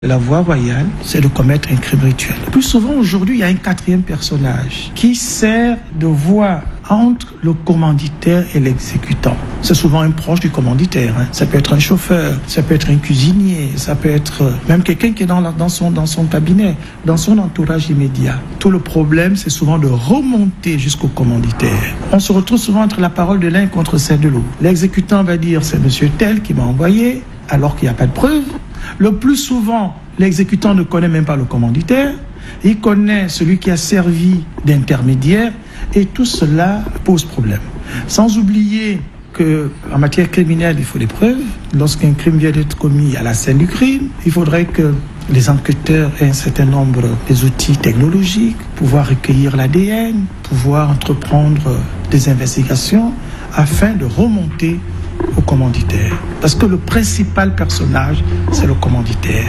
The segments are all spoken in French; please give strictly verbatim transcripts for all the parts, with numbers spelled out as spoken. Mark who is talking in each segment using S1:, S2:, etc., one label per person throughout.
S1: La voie royale, c'est de commettre un crime rituel. Plus souvent, aujourd'hui, il y a un quatrième personnage qui sert de voie entre le commanditaire et l'exécutant. C'est souvent un proche du commanditaire. Hein. Ça peut être un chauffeur, ça peut être un cuisinier, ça peut être même quelqu'un qui est dans, la, dans, son, dans son cabinet, dans son entourage immédiat. Tout le problème, c'est souvent de remonter jusqu'au commanditaire. On se retrouve souvent entre la parole de l'un contre celle de l'autre. L'exécutant va dire, c'est monsieur tel qui m'a envoyé, alors qu'il n'y a pas de preuve. Le plus souvent, l'exécutant ne connaît même pas le commanditaire, il connaît celui qui a servi d'intermédiaire et tout cela pose problème. Sans oublier qu'en matière criminelle, il faut des preuves. Lorsqu'un crime vient d'être commis à la scène du crime, il faudrait que les enquêteurs aient un certain nombre des outils technologiques, pouvoir recueillir l'A D N, pouvoir entreprendre des investigations afin de remonter au commanditaire. Parce que le principal personnage, c'est le commanditaire.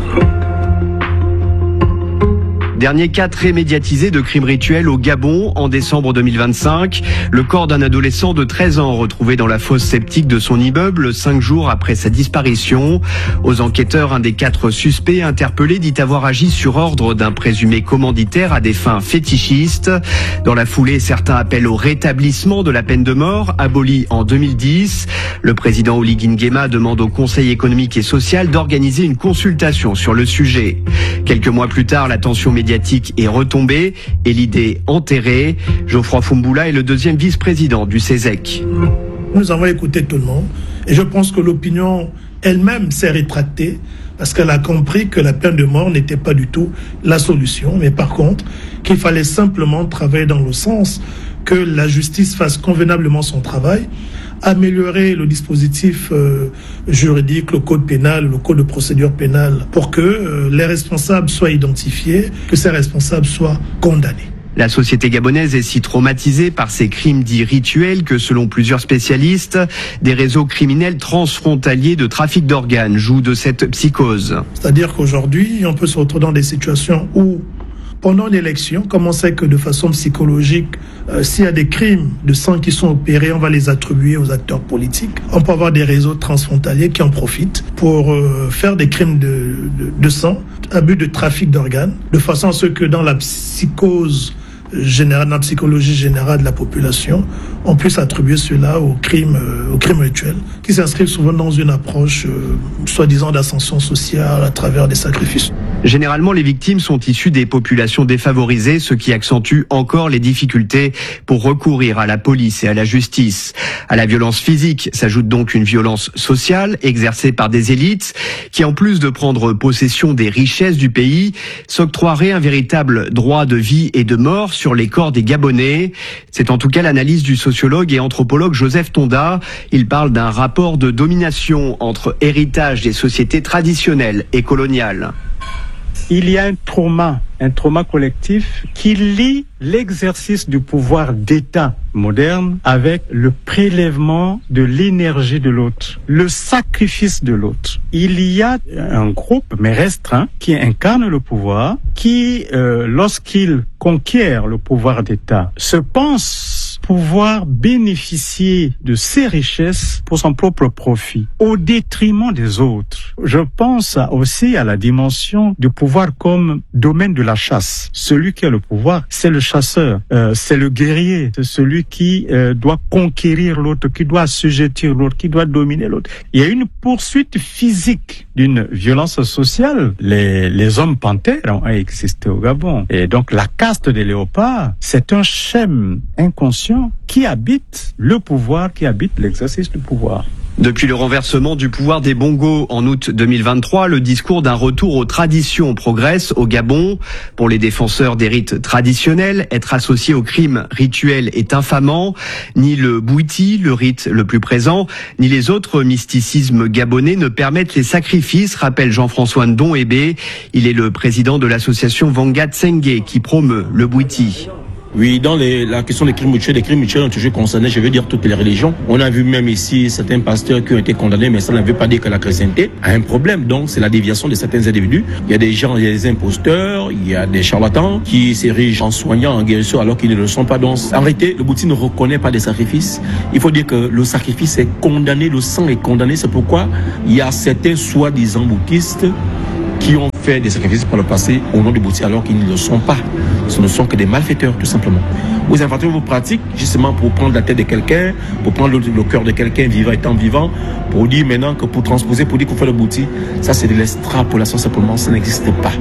S2: Dernier cas très médiatisé de crime rituel au Gabon en décembre deux mille vingt-cinq. Le corps d'un adolescent de treize ans retrouvé dans la fosse septique de son immeuble cinq jours après sa disparition. Aux enquêteurs, un des quatre suspects interpellés dit avoir agi sur ordre d'un présumé commanditaire à des fins fétichistes. Dans la foulée, certains appellent au rétablissement de la peine de mort, abolie en deux mille dix. Le président Oligui Nguema demande au Conseil économique et social d'organiser une consultation sur le sujet. Quelques mois plus tard, la tension médiatique est retombée et l'idée enterrée. Geoffroy Fumboula est le deuxième vice-président du C E S E C.
S3: Nous avons écouté tout le monde et je pense que l'opinion elle-même s'est rétractée parce qu'elle a compris que la peine de mort n'était pas du tout la solution, mais par contre qu'il fallait simplement travailler dans le sens que la justice fasse convenablement son travail, améliorer le dispositif euh, juridique, le code pénal, le code de procédure pénale, pour que euh, les responsables soient identifiés, que ces responsables soient condamnés.
S2: La société gabonaise est si traumatisée par ces crimes dits rituels que, selon plusieurs spécialistes, des réseaux criminels transfrontaliers de trafic d'organes jouent de cette psychose.
S3: C'est-à-dire qu'aujourd'hui, on peut se retrouver dans des situations où, pendant une élection, comme on sait que de façon psychologique, euh, s'il y a des crimes de sang qui sont opérés, on va les attribuer aux acteurs politiques. On peut avoir des réseaux transfrontaliers qui en profitent pour euh, faire des crimes de, de, de sang, abus de trafic d'organes, de façon à ce que dans la psychose générale, dans la psychologie générale de la population, on puisse attribuer cela aux crimes, euh, aux crimes rituels, qui s'inscrivent souvent dans une approche euh, soi-disant d'ascension sociale à travers des sacrifices.
S2: Généralement, les victimes sont issues des populations défavorisées, ce qui accentue encore les difficultés pour recourir à la police et à la justice. À la violence physique s'ajoute donc une violence sociale exercée par des élites qui, en plus de prendre possession des richesses du pays, s'octroieraient un véritable droit de vie et de mort sur les corps des Gabonais. C'est en tout cas l'analyse du sociologue et anthropologue Joseph Tonda. Il parle d'un rapport de domination entre héritage des sociétés traditionnelles et coloniales.
S4: Il y a un trauma, un trauma collectif qui lie l'exercice du pouvoir d'État moderne avec le prélèvement de l'énergie de l'autre, le sacrifice de l'autre. Il y a un groupe, mais restreint, qui incarne le pouvoir, qui, euh, lorsqu'il conquiert le pouvoir d'État, se pense pouvoir bénéficier de ces richesses pour son propre profit, au détriment des autres. Je pense aussi à la dimension du pouvoir comme domaine de la chasse. Celui qui a le pouvoir, c'est le chasseur, euh, c'est le guerrier, c'est celui qui euh, doit conquérir l'autre, qui doit assujettir l'autre, qui doit dominer l'autre. Il y a une poursuite physique d'une violence sociale. Les, les hommes panthères ont existé au Gabon. Et donc la caste des léopards, c'est un schème inconscient qui habite le pouvoir, qui habite l'exercice du pouvoir.
S2: Depuis le renversement du pouvoir des Bongos en août deux mille vingt-trois, le discours d'un retour aux traditions progresse au Gabon. Pour les défenseurs des rites traditionnels, être associé au crime rituel est infamant. Ni le bouiti, le rite le plus présent, ni les autres mysticismes gabonais ne permettent les sacrifices, rappelle Jean-François Ndon-Ebé. Il est le président de l'association Vanga Tsenge qui promeut le bouiti.
S5: Oui, dans les, la question des crimes rituels, les crimes rituels ont toujours concerné, je veux dire, toutes les religions. On a vu même ici certains pasteurs qui ont été condamnés, mais ça ne veut pas dire que la chrétienté a un problème. Donc, c'est la déviation de certains individus. Il y a des gens, il y a des imposteurs, il y a des charlatans qui s'érigent en soignants, en guérisseurs, alors qu'ils ne le sont pas. Donc, en réalité, le bouddhisme ne reconnaît pas des sacrifices. Il faut dire que le sacrifice est condamné, le sang est condamné. C'est pourquoi il y a certains soi-disant bouddhistes qui ont fait des sacrifices par le passé au nom du Bouti alors qu'ils ne le sont pas. Ce ne sont que des malfaiteurs, tout simplement. Vous inventez vos pratiques justement pour prendre la tête de quelqu'un, pour prendre le, le cœur de quelqu'un vivant étant vivant, pour dire maintenant que pour transposer, pour dire qu'on fait le Bouti, ça c'est de l'extrapolation simplement, ça n'existe pas.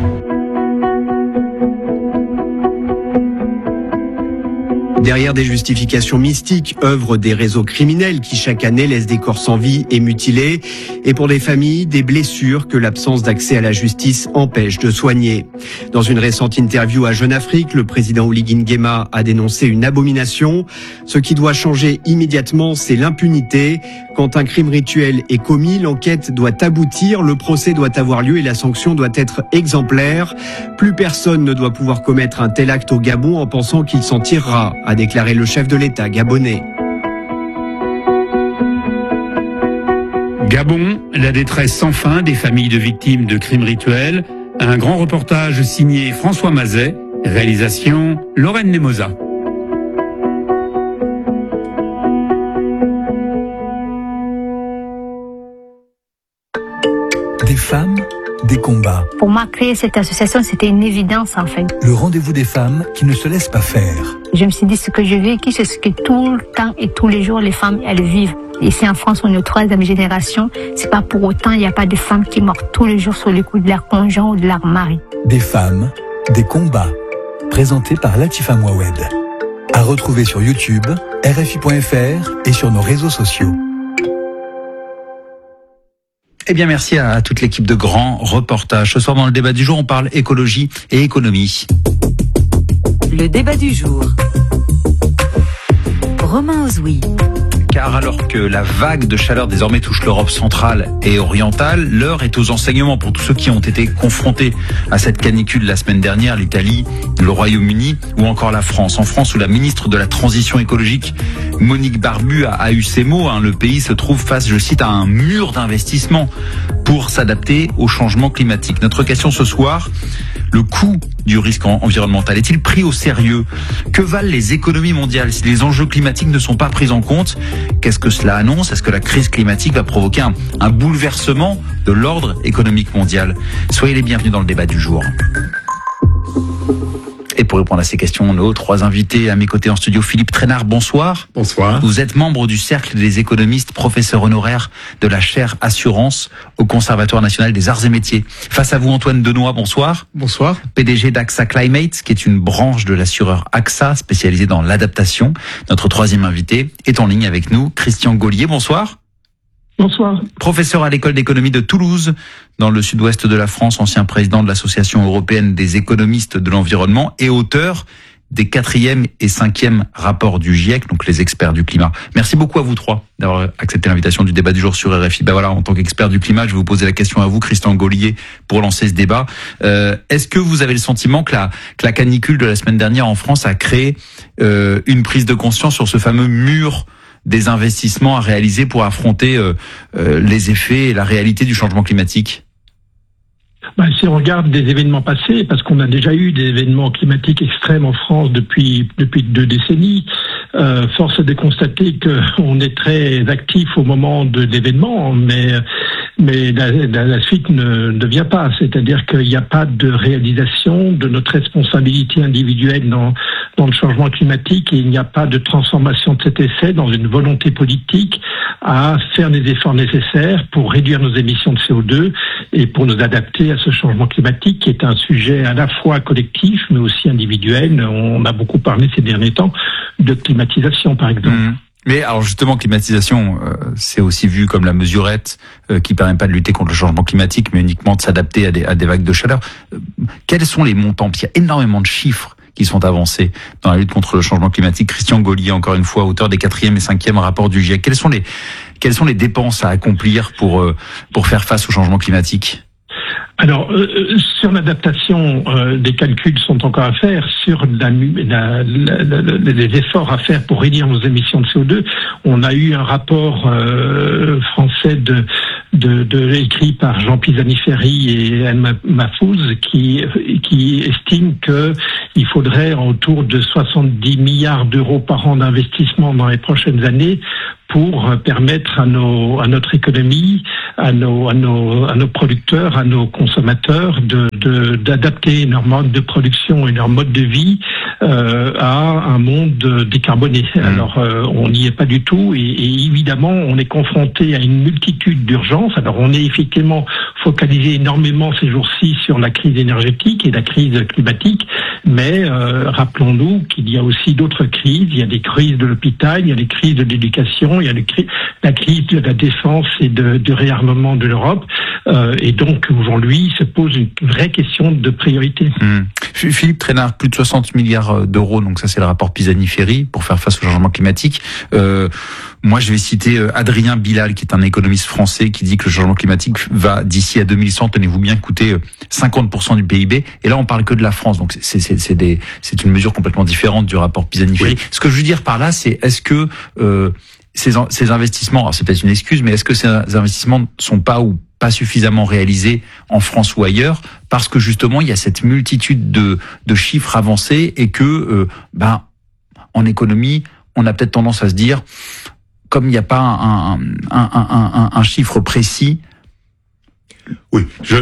S2: Derrière des justifications mystiques, œuvre des réseaux criminels qui chaque année laissent des corps sans vie et mutilés, et pour des familles, des blessures que l'absence d'accès à la justice empêche de soigner. Dans une récente interview à Jeune Afrique, le président Oligui Nguema a dénoncé une abomination. Ce qui doit changer immédiatement, c'est l'impunité. Quand un crime rituel est commis, l'enquête doit aboutir, le procès doit avoir lieu et la sanction doit être exemplaire. Plus personne ne doit pouvoir commettre un tel acte au Gabon en pensant qu'il s'en tirera, a déclaré le chef de l'État gabonais.
S6: Gabon, la détresse sans fin des familles de victimes de crimes rituels. Un grand reportage signé François Mazet, réalisation Lorraine Nemosa.
S7: Des femmes, des combats.
S8: Pour moi, créer cette association, c'était une évidence en fait.
S7: Le rendez-vous des femmes qui ne se laissent pas faire.
S8: Je me suis dit, ce que je vécu, c'est ce que tout le temps et tous les jours, les femmes, elles vivent. Ici en France, on est aux troisième génération. C'est pas pour autant, il n'y a pas de femmes qui meurent tous les jours sur les coups de leur conjoint ou de leur mari.
S7: Des femmes, des combats. Présenté par Latifa Mouawed. À retrouver sur YouTube, R F I point F R et sur nos réseaux sociaux.
S9: Eh bien, merci à toute l'équipe de grands reportages. Ce soir, dans le débat du jour, on parle écologie et économie.
S10: Le débat du jour. Romain Ozoui.
S9: Car alors que la vague de chaleur désormais touche l'Europe centrale et orientale, l'heure est aux enseignements pour tous ceux qui ont été confrontés à cette canicule la semaine dernière, l'Italie, le Royaume-Uni ou encore la France. En France, où la ministre de la Transition écologique, Monique Barbu, a, a eu ces mots, hein, le pays se trouve face, je cite, à un mur d'investissement pour s'adapter au changement climatique. Notre question ce soir, le coût du risque environnemental est-il pris au sérieux? Que valent les économies mondiales si les enjeux climatiques ne sont pas pris en compte? Qu'est-ce que cela annonce? Est-ce que la crise climatique va provoquer un, un bouleversement de l'ordre économique mondial? Soyez les bienvenus dans le débat du jour. Et pour répondre à ces questions, nos trois invités à mes côtés en studio. Philippe Trainard, bonsoir.
S11: Bonsoir.
S9: Vous êtes membre du Cercle des économistes, professeur honoraire de la chaire Assurance au Conservatoire national des arts et métiers. Face à vous, Antoine Denoy, bonsoir.
S11: Bonsoir.
S9: P D G d'A X A Climate, qui est une branche de l'assureur A X A spécialisée dans l'adaptation. Notre troisième invité est en ligne avec nous, Christian Gaulier, bonsoir.
S3: Bonsoir.
S9: Professeur à l'école d'économie de Toulouse, dans le sud-ouest de la France, ancien président de l'Association européenne des économistes de l'environnement et auteur des quatrième et cinquième rapports du GIEC, donc les experts du climat. Merci beaucoup à vous trois d'avoir accepté l'invitation du débat du jour sur R F I. Ben voilà, en tant qu'expert du climat, je vais vous poser la question à vous, Christian Gaulier, pour lancer ce débat. Euh, est-ce que vous avez le sentiment que la, que la canicule de la semaine dernière en France a créé euh, une prise de conscience sur ce fameux mur des investissements à réaliser pour affronter euh, euh, les effets et la réalité du changement climatique?
S12: Ben, si on regarde des événements passés, parce qu'on a déjà eu des événements climatiques extrêmes en France depuis depuis deux décennies, euh, force est de constater qu'on est très actif au moment de l'événement, mais mais la, la, la suite ne, ne vient pas. C'est-à-dire qu'il n'y a pas de réalisation de notre responsabilité individuelle dans dans le changement climatique et il n'y a pas de transformation de cet effet dans une volonté politique à faire les efforts nécessaires pour réduire nos émissions de C O deux et pour nous adapter à ce changement climatique qui est un sujet à la fois collectif mais aussi individuel. On a beaucoup parlé ces derniers temps de climatisation par exemple. Mmh.
S9: Mais alors justement, climatisation, euh, c'est aussi vu comme la mesurette euh, qui permet pas de lutter contre le changement climatique mais uniquement de s'adapter à des, à des vagues de chaleur. Euh, quels sont les montants? Il y a énormément de chiffres qui sont avancés dans la lutte contre le changement climatique. Christian Gaulier, encore une fois, auteur des quatrième et cinquième rapports du GIEC. Quelles sont les, quelles sont les dépenses à accomplir pour, euh, pour faire face au changement climatique?
S12: Alors, euh, sur l'adaptation, euh, des calculs sont encore à faire. Sur la, la, la, la, les efforts à faire pour réduire nos émissions de C O deux, on a eu un rapport euh, français de de, de écrit par Jean Pisani-Ferry et Anne Mahfouz qui qui estime que il faudrait autour de soixante-dix milliards d'euros par an d'investissement dans les prochaines années pour permettre à nos à notre économie, à nos à nos à nos producteurs, à nos consommateurs de de d'adapter leur mode de production et leur mode de vie euh, à un monde décarboné. Mmh. Alors euh, on n'y est pas du tout et, et évidemment on est confronté à une multitude d'urgences. Alors on est effectivement focalisé énormément ces jours-ci sur la crise énergétique et la crise climatique, mais euh, rappelons-nous qu'il y a aussi d'autres crises. Il y a des crises de l'hôpital, il y a des crises de l'éducation, il y a les cri- la crise de la défense et de, de réarmement de l'Europe. Euh, et donc aujourd'hui se pose une vraie question de priorité.
S9: Mmh. Philippe Trainard, plus de soixante milliards d'euros, donc ça c'est le rapport Pisani-Ferry pour faire face au changement climatique. Euh, moi je vais citer Adrien Bilal qui est un économiste français qui dit que le changement climatique va d'ici à deux mille cent, tenez-vous bien, coûter cinquante pour cent du P I B. Et là on parle que de la France, donc c'est, c'est, c'est, des, c'est une mesure complètement différente du rapport Pisani-Ferry. Oui. Ce que je veux dire par là, c'est est-ce que euh, ces, ces investissements, alors c'est peut-être une excuse, mais est-ce que ces investissements ne sont pas ou pas suffisamment réalisés en France ou ailleurs parce que justement il y a cette multitude de, de chiffres avancés et que euh, ben en économie on a peut-être tendance à se dire comme il n'y a pas un, un, un, un, un chiffre précis.
S11: Oui, je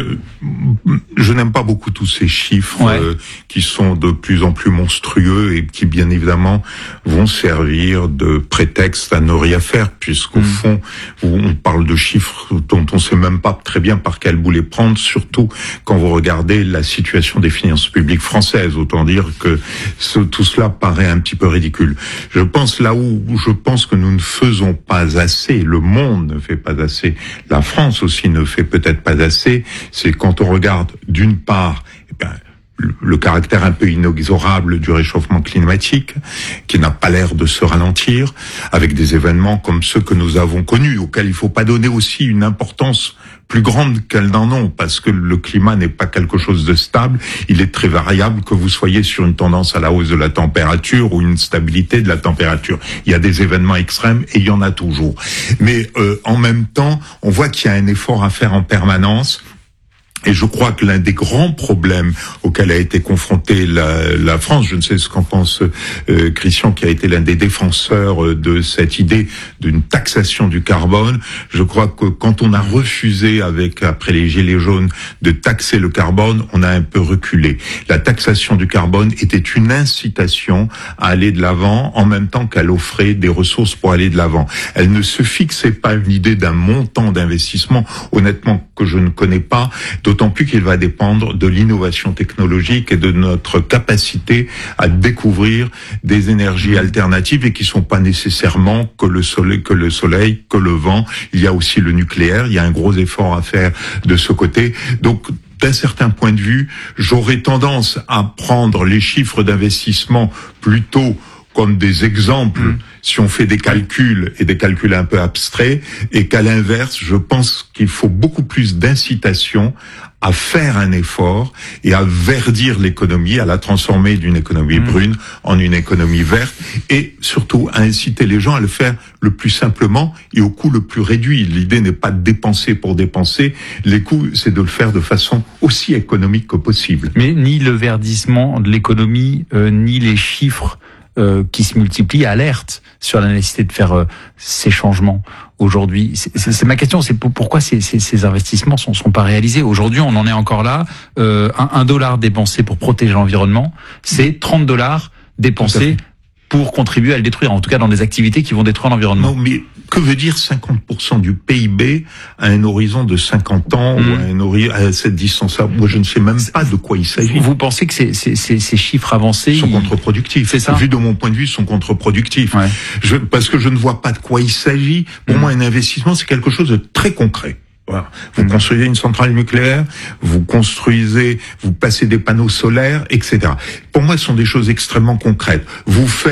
S11: je n'aime pas beaucoup tous ces chiffres ouais. euh, qui sont de plus en plus monstrueux et qui bien évidemment vont servir de prétexte à ne rien faire puisqu'au mmh. fond on parle de chiffres dont on sait même pas très bien par quel bout les prendre, surtout quand vous regardez la situation des finances publiques françaises. Autant dire que ce, tout cela paraît un petit peu ridicule. Je pense là où je pense que nous ne faisons pas assez, le monde ne fait pas assez, la France aussi ne fait peut-être pas assez, c'est quand on regarde d'une part eh bien, le, le caractère un peu inexorable du réchauffement climatique, qui n'a pas l'air de se ralentir, avec des événements comme ceux que nous avons connus, auxquels il ne faut pas donner aussi une importance plus grande qu'elles n'en ont, parce que le climat n'est pas quelque chose de stable, il est très variable, que vous soyez sur une tendance à la hausse de la température ou une stabilité de la température. Il y a des événements extrêmes et il y en a toujours. Mais euh, en même temps, on voit qu'il y a un effort à faire en permanence. Et je crois que l'un des grands problèmes auxquels a été confrontée la, la France, je ne sais ce qu'en pense euh, Christian, qui a été l'un des défenseurs de cette idée d'une taxation du carbone, je crois que quand on a refusé, avec après les gilets jaunes, de taxer le carbone, on a un peu reculé. La taxation du carbone était une incitation à aller de l'avant, en même temps qu'elle offrait des ressources pour aller de l'avant. Elle ne se fixait pas une idée d'un montant d'investissement, honnêtement, que je ne connais pas, d'autant plus qu'il va dépendre de l'innovation technologique et de notre capacité à découvrir des énergies alternatives et qui sont pas nécessairement que le soleil, que le soleil, que le vent. Il y a aussi le nucléaire. Il y a un gros effort à faire de ce côté. Donc, d'un certain point de vue, j'aurais tendance à prendre les chiffres d'investissement plutôt comme des exemples, mmh. si on fait des calculs et des calculs un peu abstraits, et qu'à l'inverse, je pense qu'il faut beaucoup plus d'incitation à faire un effort et à verdir l'économie, à la transformer d'une économie mmh. brune en une économie verte, et surtout à inciter les gens à le faire le plus simplement et au coût le plus réduit. L'idée n'est pas de dépenser pour dépenser, les coûts, c'est de le faire de façon aussi économique que possible.
S9: Mais ni le verdissement de l'économie, euh, ni les chiffres Euh, qui se multiplient alertent sur la nécessité de faire euh, ces changements aujourd'hui. C'est, c'est, c'est ma question, c'est pour, pourquoi ces, ces, ces investissements sont, sont pas réalisés. Aujourd'hui, on en est encore là. Euh, un, un dollar dépensé pour protéger l'environnement, c'est trente dollars dépensés pour contribuer à le détruire, en tout cas dans des activités qui vont détruire l'environnement.
S11: Non, mais que veut dire cinquante pour cent du P I B à un horizon de cinquante ans mmh. ou à, un horizon, à cette distance-là? Moi, je ne sais même pas de quoi il s'agit.
S9: Vous pensez que ces, ces, ces, ces chiffres avancés
S11: sont ils... contre-productifs? C'est ça. Vu de mon point de vue, sont contre-productifs. Ouais. Je, parce que je ne vois pas de quoi il s'agit. Pour mmh. moi, un investissement, c'est quelque chose de très concret. Voilà. Vous mmh. construisez une centrale nucléaire, vous construisez, vous placez des panneaux solaires, et cetera. Pour moi, ce sont des choses extrêmement concrètes. Vous faites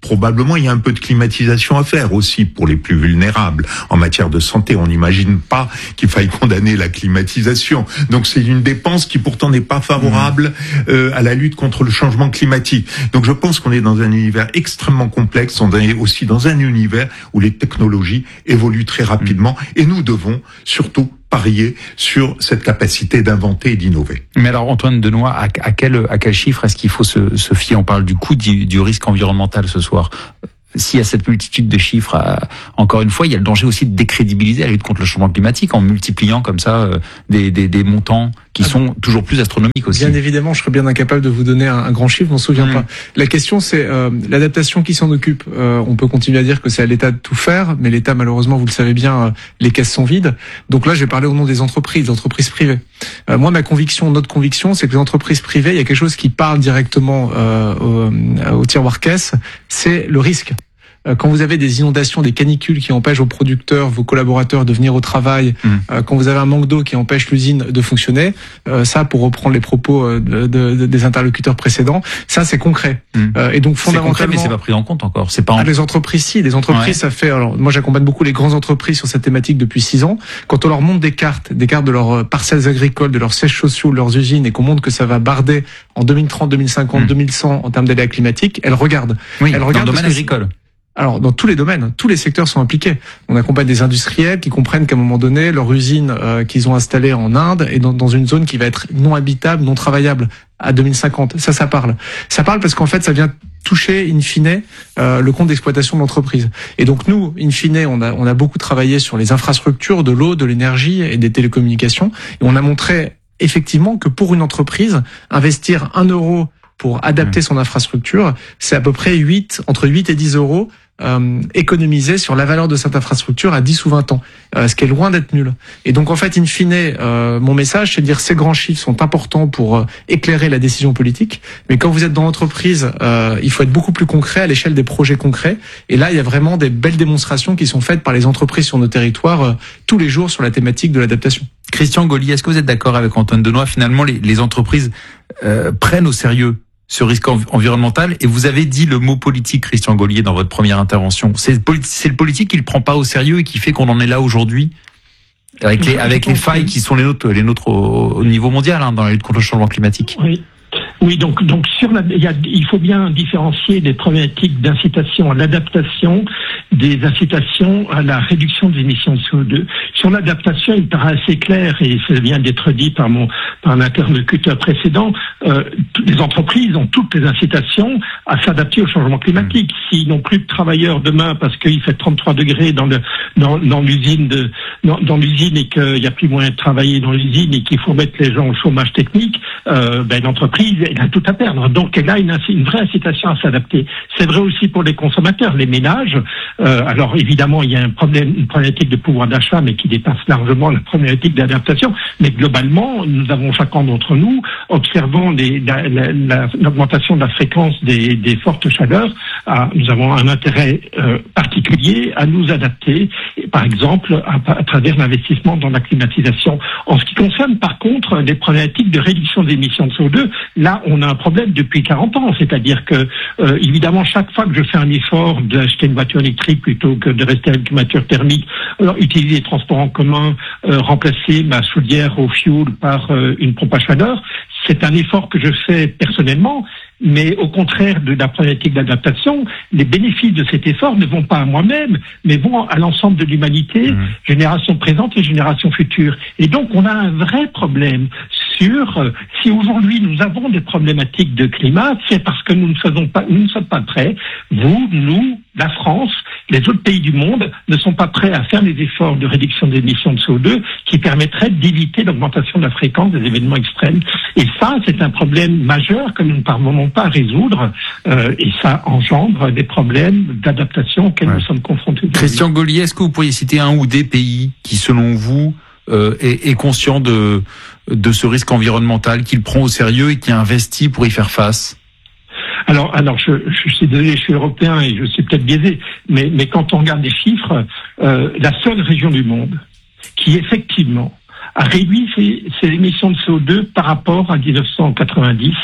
S11: probablement il y a un peu de climatisation à faire aussi pour les plus vulnérables. En matière de santé, on n'imagine pas qu'il faille condamner la climatisation. Donc c'est une dépense qui pourtant n'est pas favorable euh, à la lutte contre le changement climatique. Donc je pense qu'on est dans un univers extrêmement complexe, on est aussi dans un univers où les technologies évoluent très rapidement et nous devons surtout parier sur cette capacité d'inventer et d'innover.
S9: Mais alors Antoine Denoy, à, à quel à quel chiffre est-ce qu'il faut se, se fier? On parle du coût du, du risque environnemental ce soir. S'il y a cette multitude de chiffres, euh, encore une fois, il y a le danger aussi de décrédibiliser la lutte contre le changement climatique en multipliant comme ça euh, des, des, des montants qui sont toujours plus astronomiques aussi.
S13: Bien évidemment, je serais bien incapable de vous donner un, un grand chiffre, je m'en souviens mmh. pas. La question, c'est euh, l'adaptation qui s'en occupe. Euh, on peut continuer à dire que c'est à l'État de tout faire, mais l'État, malheureusement, vous le savez bien, euh, les caisses sont vides. Donc là, je vais parler au nom des entreprises, des entreprises privées. Euh, moi, ma conviction, notre conviction, c'est que les entreprises privées, il y a quelque chose qui parle directement euh, au, au tiroir caisse, c'est le risque. Quand vous avez des inondations, des canicules qui empêchent vos producteurs, vos collaborateurs de venir au travail, mmh. euh, quand vous avez un manque d'eau qui empêche l'usine de fonctionner, euh, ça, pour reprendre les propos de, de, de, des interlocuteurs précédents, ça c'est concret. Mmh. Euh, et donc fondamentalement,
S9: c'est concret, mais c'est pas pris en compte encore. C'est pas. En...
S13: Ah, les entreprises, si, les entreprises, ouais. ça fait. Alors, moi, j'accompagne beaucoup les grandes entreprises sur cette thématique depuis six ans. Quand on leur montre des cartes, des cartes de leurs parcelles agricoles, de leurs sièges sociaux, de leurs usines, et qu'on montre que ça va barder en deux mille trente, deux mille cinquante, mmh. deux mille cent en termes d'aléas climatiques, elles regardent.
S9: Oui,
S13: elles
S9: dans
S13: regardent
S9: le domaine agricole.
S13: Alors, dans tous les domaines, tous les secteurs sont impliqués. On accompagne des industriels qui comprennent qu'à un moment donné, leur usine euh, qu'ils ont installée en Inde est dans, dans une zone qui va être non habitable, non travaillable à deux mille cinquante. Ça, ça parle. Ça parle parce qu'en fait, ça vient toucher, in fine, euh, le compte d'exploitation de l'entreprise. Et donc, nous, in fine, on a, on a beaucoup travaillé sur les infrastructures, de l'eau, de l'énergie et des télécommunications. Et on a montré, effectivement, que pour une entreprise, investir un euro pour adapter son infrastructure, c'est à peu près huit, entre huit et dix euros euh, économisés sur la valeur de cette infrastructure à dix ou vingt ans, euh, ce qui est loin d'être nul. Et donc en fait, in fine, euh, mon message, c'est de dire ces grands chiffres sont importants pour euh, éclairer la décision politique, mais quand vous êtes dans l'entreprise, euh, il faut être beaucoup plus concret à l'échelle des projets concrets. Et là, il y a vraiment des belles démonstrations qui sont faites par les entreprises sur nos territoires euh, tous les jours sur la thématique de l'adaptation.
S9: Christian Gaulier, est-ce que vous êtes d'accord avec Antoine Denoy? Finalement, les, les entreprises euh, prennent au sérieux ce risque env- environnemental, et vous avez dit le mot politique, Christian Gaulier, dans votre première intervention. C'est, poli- c'est le politique qui le prend pas au sérieux et qui fait qu'on en est là aujourd'hui, avec les, avec les failles qui sont les nôtres, les nôtres au, au niveau mondial, hein, dans la lutte contre le changement climatique.
S12: Oui. Oui, donc, donc sur la, il, y a, il faut bien différencier des problématiques d'incitation à l'adaptation, des incitations à la réduction des émissions de C O deux. Sur l'adaptation, il paraît assez clair, et ça vient d'être dit par mon par un interlocuteur précédent, euh, les entreprises ont toutes les incitations à s'adapter au changement climatique. S'ils n'ont plus de travailleurs demain parce qu'il fait trente-trois degrés dans le dans, dans l'usine de dans, dans l'usine et qu'il n'y a plus moyen de travailler dans l'usine et qu'il faut mettre les gens au chômage technique, euh, ben l'entreprise elle a tout à perdre. Donc elle a une, une vraie incitation à s'adapter. C'est vrai aussi pour les consommateurs, les ménages. Euh, alors évidemment, il y a un problème, une problématique de pouvoir d'achat, mais qui dépasse largement la problématique d'adaptation. Mais globalement, nous avons chacun d'entre nous, observant les, la, la, la, l'augmentation de la fréquence des, des fortes chaleurs, à, nous avons un intérêt euh, particulier à nous adapter, et par exemple à, à travers l'investissement dans la climatisation. En ce qui concerne par contre les problématiques de réduction des émissions de C O deux, là on a un problème depuis quarante ans, c'est-à-dire que euh, évidemment chaque fois que je fais un effort d'acheter une voiture électrique plutôt que de rester avec une voiture thermique, alors utiliser les transports en commun, euh, remplacer ma chaudière au fioul par euh, une pompe à chaleur, c'est un effort que je fais personnellement, mais au contraire de la problématique d'adaptation, les bénéfices de cet effort ne vont pas à moi-même, mais vont à l'ensemble de l'humanité, mmh. génération présente et génération future. Et donc on a un vrai problème sur, euh, si aujourd'hui nous avons des problématiques de climat, c'est parce que nous ne faisons pas, nous ne sommes pas prêts, vous, nous, la France, les autres pays du monde ne sont pas prêts à faire les efforts de réduction des émissions de C O deux qui permettraient d'éviter l'augmentation de la fréquence des événements extrêmes. Et ça, c'est un problème majeur que nous ne parvenons pas à résoudre, euh, et ça engendre des problèmes d'adaptation auxquels ouais. nous sommes confrontés aujourd'hui.
S9: Christian Gaulier, est-ce que vous pourriez citer un ou des pays qui, selon vous, euh, est, est conscient de, de ce risque environnemental, qu'il prend au sérieux et qui investit pour y faire face?
S12: Alors, alors, je, je suis désolé, je suis européen et je suis peut-être biaisé, mais, mais quand on regarde les chiffres, euh, la seule région du monde qui effectivement a réduit ses, ses émissions de C O deux par rapport à dix-neuf cent quatre-vingt-dix,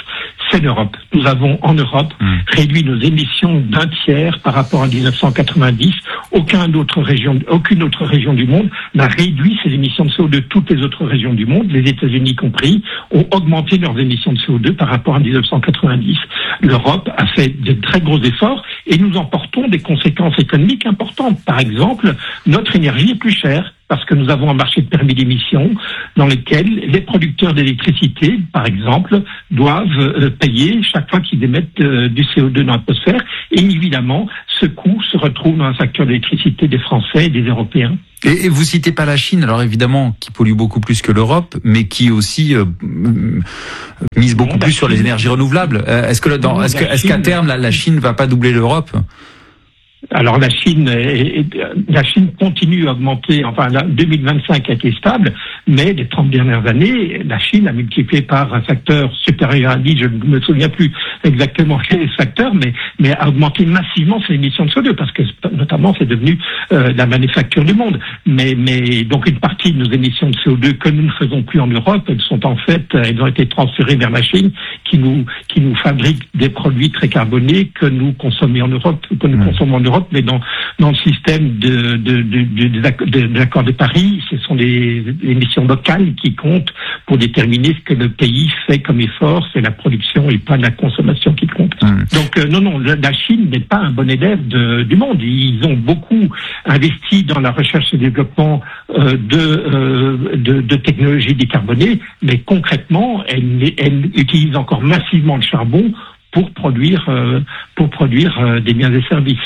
S12: c'est l'Europe. Nous avons en Europe mmh. réduit nos émissions d'un tiers par rapport à dix-neuf cent quatre-vingt-dix. Aucun autre région, aucune autre région du monde n'a réduit ses émissions de C O deux. Toutes les autres régions du monde, les États-Unis compris, ont augmenté leurs émissions de C O deux par rapport à dix-neuf cent quatre-vingt-dix. L'Europe a fait de très gros efforts et nous en portons des conséquences économiques importantes. Par exemple, notre énergie est plus chère, parce que nous avons un marché de permis d'émission dans lequel les producteurs d'électricité, par exemple, doivent euh, payer chaque fois qu'ils émettent euh, du C O deux dans l'atmosphère. Et évidemment, ce coût se retrouve dans un facteur d'électricité des Français et des Européens.
S9: Et, et vous citez pas la Chine, alors évidemment, qui pollue beaucoup plus que l'Europe, mais qui aussi euh, mise beaucoup non, plus sur Chine. les énergies renouvelables. Euh, est-ce que, dans, non, est-ce, que est-ce qu'à terme, la, la Chine va pas doubler l'Europe ?
S12: Alors la Chine, est, la Chine continue à augmenter. Enfin, deux mille vingt-cinq a été stable, mais les trente dernières années, la Chine a multiplié par un facteur supérieur à dix. Je ne me souviens plus exactement quel est ce facteur, mais mais a augmenté massivement ses émissions de C O deux parce que notamment c'est devenu euh, la manufacture du monde. Mais mais donc une partie de nos émissions de C O deux que nous ne faisons plus en Europe, elles sont en fait, elles ont été transférées vers la Chine, qui nous qui nous fabrique des produits très carbonés que nous consommons en Europe, que nous mmh. consommons en Europe. Mais dans dans le système de de de de, de, de l'accord de Paris, ce sont les, les missions locales qui comptent pour déterminer ce que le pays fait comme effort. C'est la production et pas la consommation qui compte. Mmh. Donc euh, non non, la Chine n'est pas un bon élève de, du monde. Ils ont beaucoup investi dans la recherche et développement euh, de, euh, de de technologies décarbonées, mais concrètement, elle elle utilise encore massivement le charbon pour produire euh, pour produire euh, des biens et services.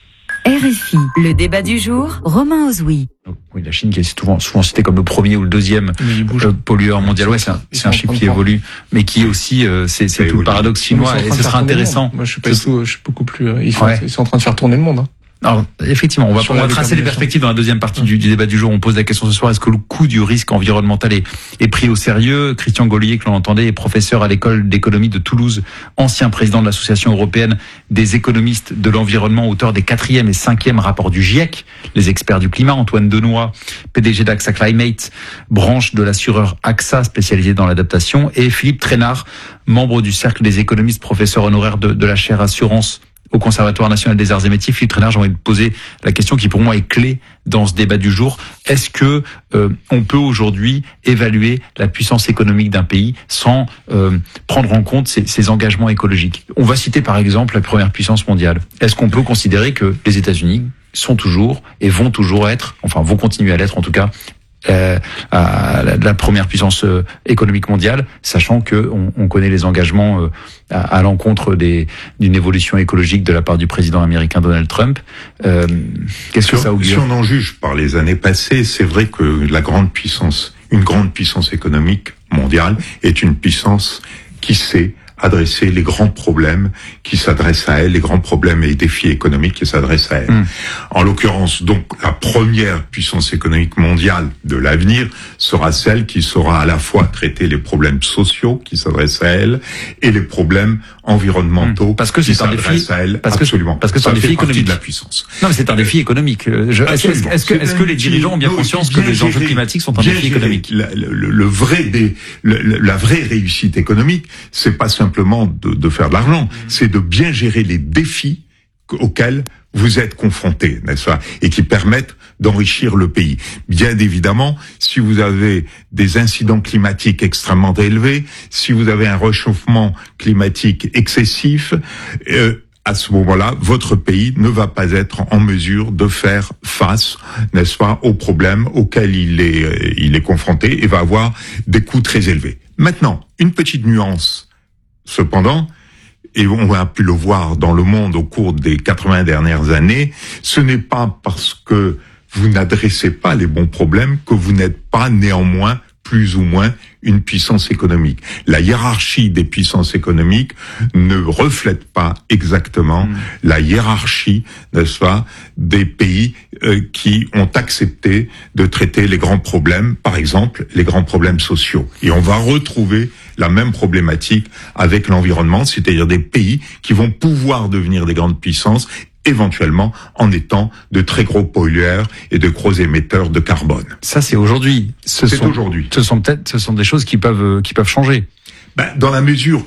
S10: R F I, le débat du jour, Romain Ozoui.
S9: Oui, la Chine qui est souvent, souvent citée comme le premier ou le deuxième euh, pollueur mondial. Ouais, c'est un, c'est un chiffre qui évolue, mais qui aussi, euh, c'est, c'est tout le paradoxe chinois, et ce sera intéressant.
S13: Moi, je suis pas du tout, je suis beaucoup plus, ils sont, ouais. ils sont en train de faire tourner le monde, hein.
S9: Alors, effectivement, on va, on va tracer les perspectives dans la deuxième partie du, du débat du jour. On pose la question ce soir, est-ce que le coût du risque environnemental est, est pris au sérieux ? Christian Gaulier, que l'on entendait, est professeur à l'école d'économie de Toulouse, ancien président de l'association européenne des économistes de l'environnement, auteur des quatrième et cinquième rapports du GIEC, les experts du climat. Antoine Denoy, P D G d'AXA Climate, branche de l'assureur AXA spécialisée dans l'adaptation, et Philippe Trainard, membre du cercle des économistes, professeur honoraire de, de la chaire assurance au Conservatoire national des arts et métiers. Philippe Trainard, j'ai envie de poser la question qui pour moi est clé dans ce débat du jour. Est-ce que euh, on peut aujourd'hui évaluer la puissance économique d'un pays sans euh, prendre en compte ses, ses engagements écologiques ? On va citer par exemple la première puissance mondiale. Est-ce qu'on peut considérer que les États-Unis sont toujours et vont toujours être, enfin vont continuer à l'être en tout cas, Euh, à la, la première puissance euh, économique mondiale, sachant que on, on connaît les engagements euh, à, à l'encontre des, d'une évolution écologique de la part du président américain Donald Trump. Euh, qu'est-ce
S11: si
S9: que ça augure ?
S11: Si on en juge par les années passées, c'est vrai que la grande puissance, une grande puissance économique mondiale, est une puissance qui sait adresser les grands problèmes qui s'adressent à elle, les grands problèmes et défis économiques qui s'adressent à elle. Mmh. En l'occurrence, donc, la première puissance économique mondiale de l'avenir sera celle qui saura à la fois traiter les problèmes sociaux qui s'adressent à elle et les problèmes environnementaux mmh. parce que qui s'adressent à elle.
S9: Parce que,
S11: absolument.
S9: Parce que c'est un défi économique
S11: de la puissance.
S9: Non, mais c'est un défi économique. Je, est-ce, est-ce, est-ce que, est-ce que les dirigeants ont bien conscience que les enjeux climatiques sont un défi économique ?
S11: La, le, le vrai des, le, la vraie réussite économique, c'est pas simplement simplement de, de faire de l'argent, c'est de bien gérer les défis auxquels vous êtes confrontés, n'est-ce pas, et qui permettent d'enrichir le pays. Bien évidemment, si vous avez des incidents climatiques extrêmement élevés, si vous avez un réchauffement climatique excessif, euh, à ce moment-là, votre pays ne va pas être en mesure de faire face, n'est-ce pas, aux problèmes auxquels il est, il est confronté et va avoir des coûts très élevés. Maintenant, une petite nuance. Cependant, et on a pu le voir dans le monde au cours des quatre-vingts dernières années, ce n'est pas parce que vous n'adressez pas les bons problèmes que vous n'êtes pas néanmoins plus ou moins une puissance économique. La hiérarchie des puissances économiques ne reflète pas exactement mmh. la hiérarchie, n'est-ce pas, des pays euh, qui ont accepté de traiter les grands problèmes, par exemple les grands problèmes sociaux. Et on va retrouver la même problématique avec l'environnement, c'est-à-dire des pays qui vont pouvoir devenir des grandes puissances éventuellement en étant de très gros pollueurs et de gros émetteurs de carbone.
S9: Ça, c'est aujourd'hui. Ce
S11: c'est
S9: sont,
S11: aujourd'hui.
S9: Ce sont peut-être, ce sont des choses qui peuvent, qui peuvent changer.
S11: Ben, dans la mesure,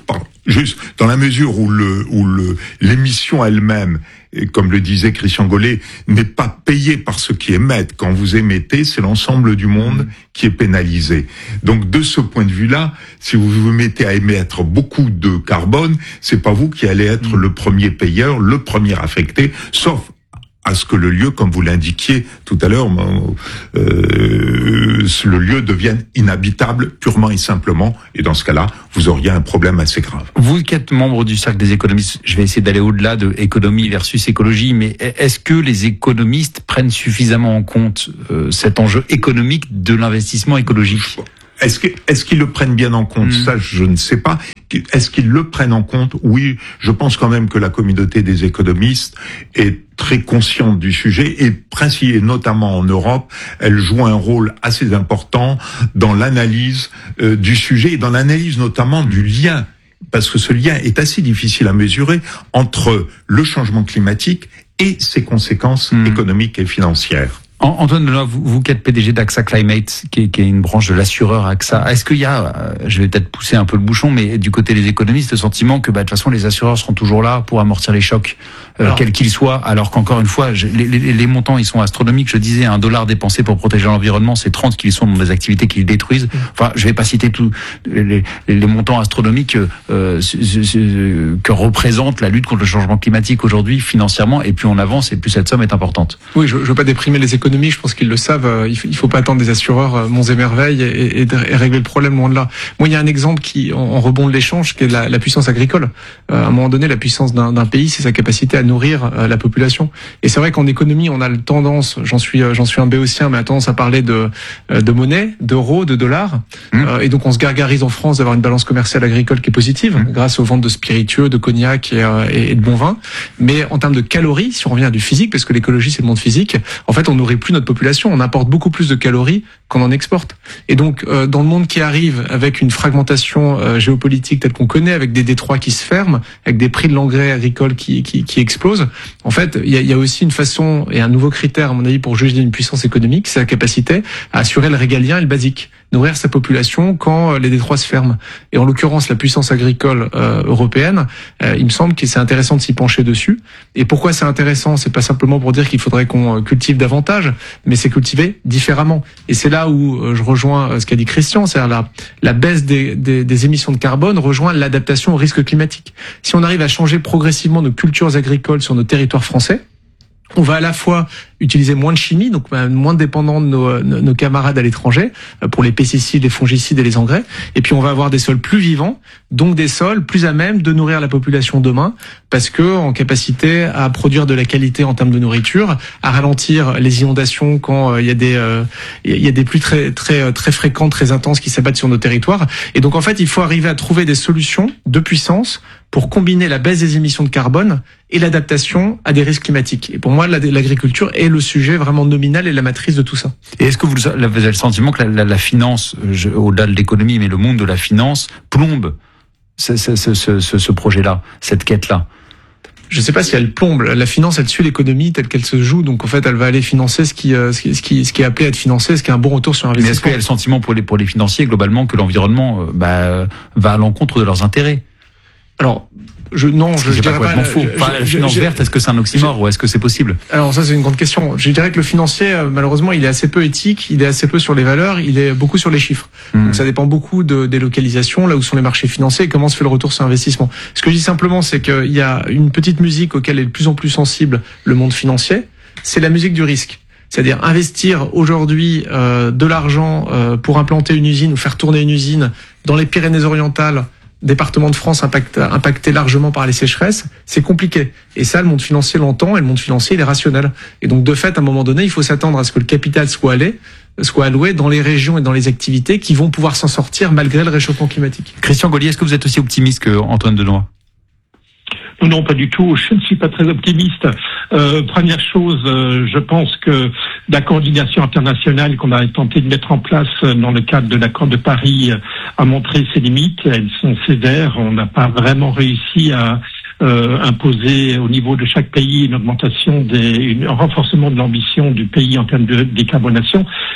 S11: Juste dans la mesure où le où le l'émission elle-même, et comme le disait Christian Gollet, n'est pas payée par ceux qui émettent. Quand vous émettez, c'est l'ensemble du monde qui est pénalisé. Donc de ce point de vue-là, si vous vous mettez à émettre beaucoup de carbone, c'est pas vous qui allez être le premier payeur, le premier affecté, sauf à ce que le lieu, comme vous l'indiquiez tout à l'heure, euh, le lieu devienne inhabitable purement et simplement. Et dans ce cas-là, vous auriez un problème assez grave.
S9: Vous qui êtes membre du cercle des économistes, je vais essayer d'aller au-delà de économie versus écologie, mais est-ce que les économistes prennent suffisamment en compte euh, cet enjeu économique de l'investissement écologique ?
S11: Est-ce que, est-ce qu'ils le prennent bien en compte? mmh. Ça, je ne sais pas. Est-ce qu'ils le prennent en compte? Oui, je pense quand même que la communauté des économistes est très consciente du sujet et, et notamment en Europe, elle joue un rôle assez important dans l'analyse euh, du sujet et dans l'analyse notamment du lien, parce que ce lien est assez difficile à mesurer entre le changement climatique et ses conséquences mmh. économiques et financières.
S9: Antoine Deloy, vous, vous qui êtes P D G d'AXA Climate, qui est, qui est une branche de l'assureur AXA, est-ce qu'il y a, je vais peut-être pousser un peu le bouchon, mais du côté des économistes, le sentiment que bah, de toute façon les assureurs seront toujours là pour amortir les chocs, euh, alors, quels qu'ils soient, alors qu'encore une fois, je, les, les, les montants ils sont astronomiques. Je disais, un dollar dépensé pour protéger l'environnement, c'est trente qu'ils sont dans des activités qui le détruisent. Enfin, je vais pas citer tous les, les, les montants astronomiques euh, que représente la lutte contre le changement climatique aujourd'hui financièrement, et plus on avance, et plus cette somme est importante.
S13: Oui, je, je veux pas déprimer les économistes. Je pense qu'ils le savent. Il faut, il faut pas attendre des assureurs monts et merveilles et, et, et régler le problème loin de là. Moi, il y a un exemple qui, en, en rebond de l'échange, qui est la, la puissance agricole. Euh, à un moment donné, la puissance d'un, d'un pays, c'est sa capacité à nourrir euh, la population. Et c'est vrai qu'en économie, on a le tendance, j'en suis, j'en suis un béotien, mais a tendance à parler de, de monnaie, d'euros, de dollars. Mmh. Euh, et donc, on se gargarise en France d'avoir une balance commerciale agricole qui est positive, mmh. grâce aux ventes de spiritueux, de cognac et, euh, et de bon vin. Mais en termes de calories, si on revient à du physique, parce que l'écologie, c'est le monde physique, en fait, on nourrit plus notre population, on importe beaucoup plus de calories qu'on en exporte. Et donc, euh, dans le monde qui arrive, avec une fragmentation euh, géopolitique telle qu'on connaît, avec des détroits qui se ferment, avec des prix de l'engrais agricole qui, qui, qui explosent, en fait, il y a, y a aussi une façon et un nouveau critère, à mon avis, pour juger d'une puissance économique, c'est la capacité à assurer le régalien et le basique, nourrir sa population quand les détroits se ferment. Et en l'occurrence, la puissance agricole euh, européenne, euh, il me semble que c'est intéressant de s'y pencher dessus. Et pourquoi c'est intéressant? C'est pas simplement pour dire qu'il faudrait qu'on cultive davantage, mais c'est cultiver différemment. Et c'est là où euh, je rejoins euh, ce qu'a dit Christian, c'est-à-dire la, la baisse des, des, des émissions de carbone rejoint l'adaptation au risque climatique. Si on arrive à changer progressivement nos cultures agricoles sur nos territoires français, on va à la fois utiliser moins de chimie, donc moins dépendant de nos, nos camarades à l'étranger pour les pesticides, les fongicides et les engrais. Et puis on va avoir des sols plus vivants, donc des sols plus à même de nourrir la population demain, parce que en capacité à produire de la qualité en termes de nourriture, à ralentir les inondations quand il y a des euh, il y a des pluies très très très fréquentes, très intenses qui s'abattent sur nos territoires. Et donc en fait, il faut arriver à trouver des solutions de puissance pour combiner la baisse des émissions de carbone et l'adaptation à des risques climatiques. Et pour moi, l'agriculture est le sujet vraiment nominal et la matrice de tout ça.
S9: Et est-ce que vous avez le sentiment que la, la, la finance, je, au-delà de l'économie, mais le monde de la finance, plombe ce, ce, ce, ce, ce projet-là, cette quête-là?
S13: Je ne sais pas si elle plombe. La finance, elle suit l'économie telle qu'elle se joue. Donc, en fait, elle va aller financer ce qui, ce qui, ce qui, ce qui est appelé à être financé, ce qui est un bon retour sur investissement.
S9: Mais est-ce qu'il y a le sentiment pour les, pour les financiers, globalement, que l'environnement bah, va à l'encontre de leurs intérêts?
S13: Alors, je, non, je, je dirais pas.
S9: pas faux. Je, enfin, la finance je, verte, est-ce que c'est un oxymore ou est-ce que c'est possible?
S13: Alors ça, c'est une grande question. Je dirais que le financier, malheureusement, il est assez peu éthique, il est assez peu sur les valeurs, il est beaucoup sur les chiffres. Mmh. Donc ça dépend beaucoup de, des localisations, là où sont les marchés financiers et comment se fait le retour sur investissement. Ce que je dis simplement, c'est qu'il y a une petite musique auquel est de plus en plus sensible le monde financier, c'est la musique du risque. C'est-à-dire investir aujourd'hui euh, de l'argent euh, pour implanter une usine ou faire tourner une usine dans les Pyrénées-Orientales, département de France impacté, impacté largement par les sécheresses, c'est compliqué. Et ça, le monde financier l'entend, et le monde financier, il est rationnel. Et donc, de fait, à un moment donné, il faut s'attendre à ce que le capital soit allé, soit alloué dans les régions et dans les activités qui vont pouvoir s'en sortir malgré le réchauffement climatique.
S9: Christian Gollier, est-ce que vous êtes aussi optimiste que Antoine Deloy?
S12: Non, pas du tout. Je ne suis pas très optimiste. Euh, première chose, euh, je pense que la coordination internationale qu'on a tenté de mettre en place dans le cadre de l'accord de Paris a montré ses limites. Elles sont sévères. On n'a pas vraiment réussi à euh, imposer au niveau de chaque pays une augmentation, des, une, un renforcement de l'ambition du pays en termes de décarbonation. Ce qui,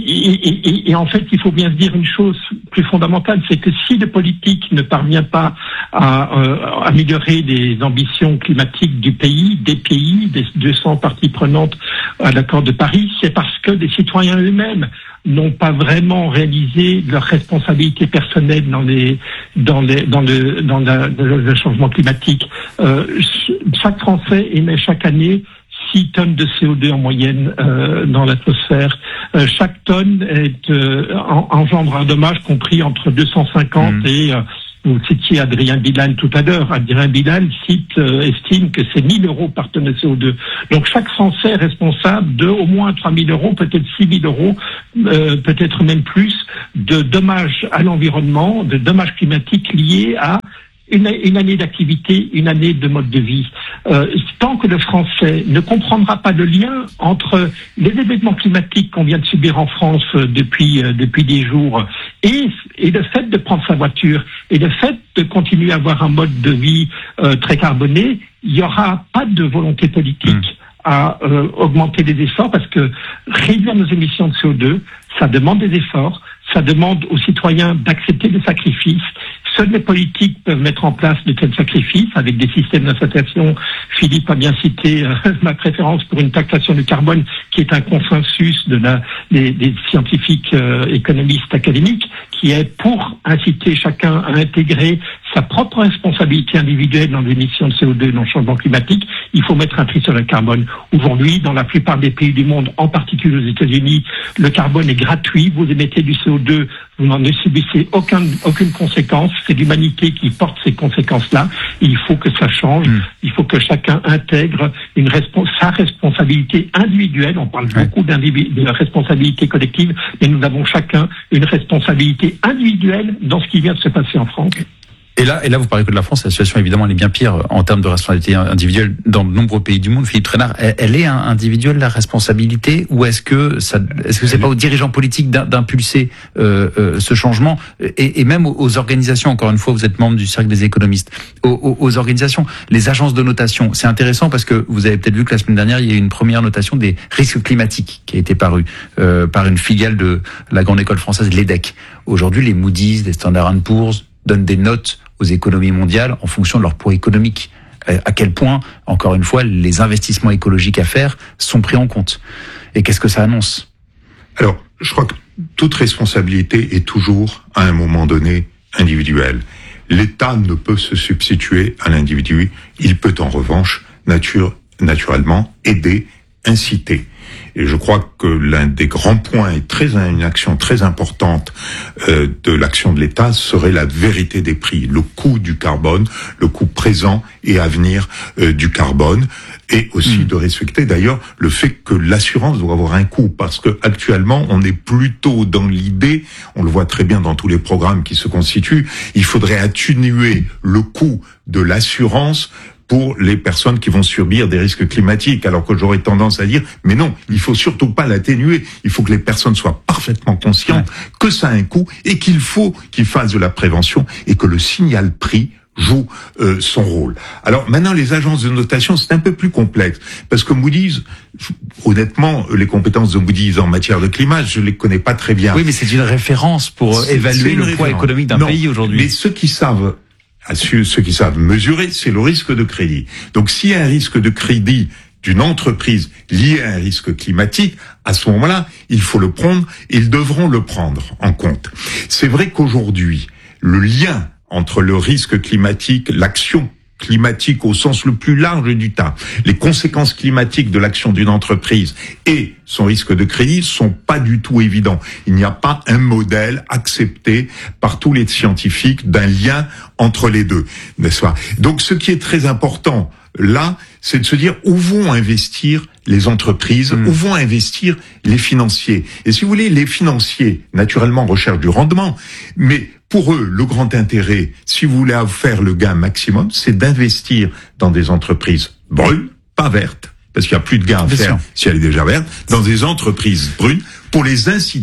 S12: et, et, et en fait, il faut bien se dire une chose plus fondamentale, c'est que si le politique ne parvient pas à euh, améliorer les ambitions climatiques du pays, des pays, des deux cents parties prenantes à l'accord de Paris, c'est parce que les citoyens eux-mêmes n'ont pas vraiment réalisé leurs responsabilités personnelles dans les dans les dans le dans la, le changement climatique. Euh, chaque Français émet chaque année six tonnes de C O deux en moyenne euh, dans l'atmosphère. Euh, chaque tonne est, euh, en, engendre un dommage compris entre deux cent cinquante mmh. et euh, vous citiez Adrien Bilan tout à l'heure. Adrien Bilan cite, euh, estime que c'est mille euros par tonne de C O deux. Donc chaque Français est responsable de au moins trois mille euros, peut-être six mille euros, euh, peut-être même plus, de dommages à l'environnement, de dommages climatiques liés à Une, une année d'activité, une année de mode de vie. Euh, tant que le Français ne comprendra pas le lien entre les événements climatiques qu'on vient de subir en France depuis euh, depuis des jours et, et le fait de prendre sa voiture et le fait de continuer à avoir un mode de vie euh, très carboné, il n'y aura pas de volonté politique mmh. à euh, augmenter les efforts parce que réduire nos émissions de C O deux, ça demande des efforts, ça demande aux citoyens d'accepter des sacrifices. Seuls les politiques peuvent mettre en place de tels sacrifices avec des systèmes d'incitation. Philippe a bien cité euh, ma préférence pour une taxation du carbone qui est un consensus de la, des, des scientifiques euh, économistes académiques qui est pour inciter chacun à intégrer sa propre responsabilité individuelle dans l'émission de C O deux dans le changement climatique. Il faut mettre un prix sur le carbone. Aujourd'hui, dans la plupart des pays du monde, en particulier aux États-Unis, le carbone est gratuit. Vous émettez du C O deux, vous n'en subissez aucun, aucune conséquence. C'est l'humanité qui porte ces conséquences-là. Il faut que ça change. Mmh. Il faut que chacun intègre une respons- sa responsabilité individuelle. On parle ouais. beaucoup de la responsabilité collective, mais nous avons chacun une responsabilité individuelle dans ce qui vient de se passer en France.
S9: Et là, et là, vous parlez que de la France, la situation évidemment elle est bien pire en termes de responsabilité individuelle dans de nombreux pays du monde. Philippe Trainard, elle, elle est individuelle la responsabilité, ou est-ce que ça, est-ce que c'est pas aux dirigeants politiques d'impulser euh, euh, ce changement et, et même aux organisations. Encore une fois, vous êtes membre du cercle des économistes. Aux, aux, aux organisations, les agences de notation, c'est intéressant parce que vous avez peut-être vu que la semaine dernière il y a eu une première notation des risques climatiques qui a été parue euh, par une filiale de la grande école française, l'E D E C. Aujourd'hui, les Moody's, les Standard and Poor's donnent des notes aux économies mondiales en fonction de leur poids économique. À quel point, encore une fois, les investissements écologiques à faire sont pris en compte. Et qu'est-ce que ça annonce ?
S11: Alors, je crois que toute responsabilité est toujours, à un moment donné, individuelle. L'État ne peut se substituer à l'individu. Il peut en revanche, nature, naturellement, aider, inciter. Et je crois que l'un des grands points et très une action très importante euh, de l'action de l'État serait la vérité des prix, le coût du carbone, le coût présent et à venir euh, du carbone, et aussi mmh. de respecter d'ailleurs le fait que l'assurance doit avoir un coût, parce que actuellement on est plutôt dans l'idée, on le voit très bien dans tous les programmes qui se constituent, il faudrait atténuer le coût de l'assurance pour les personnes qui vont subir des risques climatiques, alors que j'aurais tendance à dire, mais non, il faut surtout pas l'atténuer, il faut que les personnes soient parfaitement conscientes ouais. que ça a un coût et qu'il faut qu'ils fassent de la prévention et que le signal prix joue euh, son rôle. Alors maintenant, les agences de notation, c'est un peu plus complexe, parce que Moody's, honnêtement, les compétences de Moody's en matière de climat, je les connais pas très bien.
S9: Oui, mais c'est une référence pour c'est, évaluer c'est le poids économique d'un
S11: non,
S9: pays aujourd'hui.
S11: Mais ceux qui savent ceux qui savent mesurer, c'est le risque de crédit. Donc s'il y a un risque de crédit d'une entreprise lié à un risque climatique, à ce moment-là, il faut le prendre, ils devront le prendre en compte. C'est vrai qu'aujourd'hui, le lien entre le risque climatique, l'action climatique au sens le plus large du terme, les conséquences climatiques de l'action d'une entreprise et son risque de crédit sont pas du tout évidents. Il n'y a pas un modèle accepté par tous les scientifiques d'un lien entre les deux, n'est-ce pas? Donc ce qui est très important là, c'est de se dire où vont investir les entreprises, mmh. où vont investir les financiers. Et si vous voulez, les financiers, naturellement, recherchent du rendement, mais pour eux, le grand intérêt, si vous voulez faire le gain maximum, c'est d'investir dans des entreprises brunes, pas vertes, parce qu'il n'y a plus de gain à faire si elle est déjà verte, dans des entreprises brunes, pour les inciter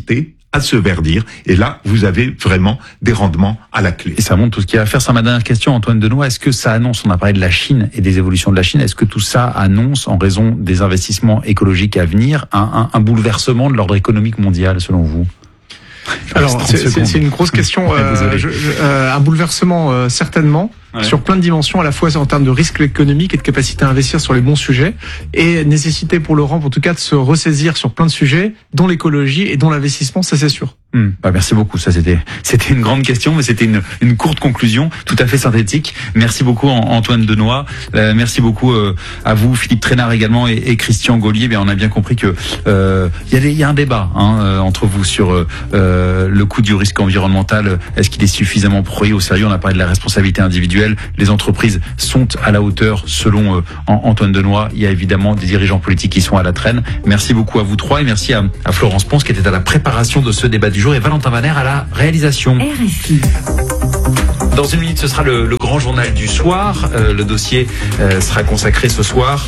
S11: à se verdir. Et là, vous avez vraiment des rendements à la clé.
S9: Et ça montre tout ce qu'il y a à faire. C'est ma dernière question, Antoine Denoy. Est-ce que ça annonce, on a parlé de la Chine et des évolutions de la Chine, est-ce que tout ça annonce, en raison des investissements écologiques à venir, un, un, un bouleversement de l'ordre économique mondial, selon vous?
S13: Alors, c'est, c'est une grosse question. Euh, je, je, euh, un bouleversement, euh, certainement, ouais. Sur plein de dimensions, à la fois en termes de risque économique et de capacité à investir sur les bons sujets, et nécessité pour Laurent, en tout cas, de se ressaisir sur plein de sujets, dont l'écologie et dont l'investissement, ça c'est sûr.
S9: Hum, bah merci beaucoup. Ça c'était c'était une grande question, mais c'était une une courte conclusion, tout à fait synthétique. Merci beaucoup Antoine Denoy. Euh, merci beaucoup euh, à vous, Philippe Trainard également, et, et Christian Gaulier. Bien, on a bien compris que euh, il y a des, il y a un débat hein, euh, entre vous sur euh, le coût du risque environnemental. Est-ce qu'il est suffisamment pris au sérieux? On a parlé de la responsabilité individuelle. Les entreprises sont à la hauteur, selon euh, Antoine Denoy. Il y a évidemment des dirigeants politiques qui sont à la traîne. Merci beaucoup à vous trois et merci à, à Florence Ponce qui était à la préparation de ce débat du jour et Valentin Vaner à la réalisation.
S10: R F I.
S9: Dans une minute, ce sera le, le grand journal du soir. Euh, le dossier euh, sera consacré ce soir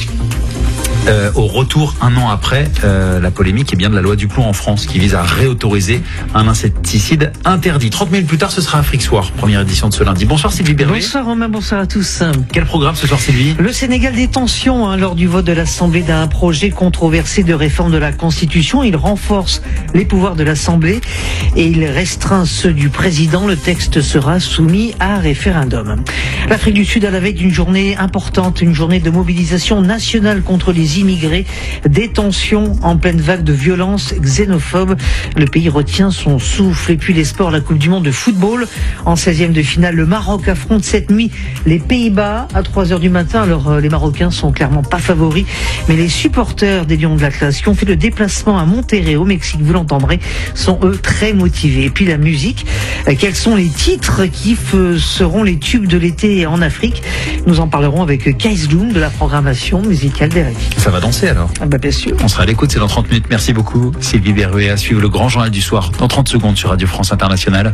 S9: Euh, au retour, un an après, euh, la polémique est bien de la loi du plomb en France qui vise à réautoriser un insecticide interdit. trente minutes plus tard, ce sera Afrique Soir, première édition de ce lundi. Bonsoir Sylvie Berruet.
S14: Bonsoir Romain, bonsoir à tous.
S9: Quel programme ce soir Sylvie?
S14: Le Sénégal des tensions hein, lors du vote de l'Assemblée d'un projet controversé de réforme de la Constitution. Il renforce les pouvoirs de l'Assemblée et il restreint ceux du président. Le texte sera soumis à référendum. L'Afrique du Sud à la veille d'une journée importante, une journée de mobilisation nationale contre les immigrés, détention en pleine vague de violence xénophobe. Le pays retient son souffle. Et puis les sports, la Coupe du Monde de football. En seizième de finale, le Maroc affronte cette nuit les Pays-Bas à trois heures du matin. Alors les Marocains sont clairement pas favoris, mais les supporters des Lions de l'Atlas qui ont fait le déplacement à Monterrey au Mexique, vous l'entendrez, sont eux très motivés. Et puis la musique, quels sont les titres qui seront les tubes de l'été en Afrique? Nous en parlerons avec Keis Loom de la programmation musicale d'R F I.
S9: Ça va danser alors?
S14: Ah bah bien sûr.
S9: On sera à l'écoute, c'est dans trente minutes. Merci beaucoup Sylvie Berruet. À suivre le grand journal du soir dans trente secondes sur Radio France Internationale.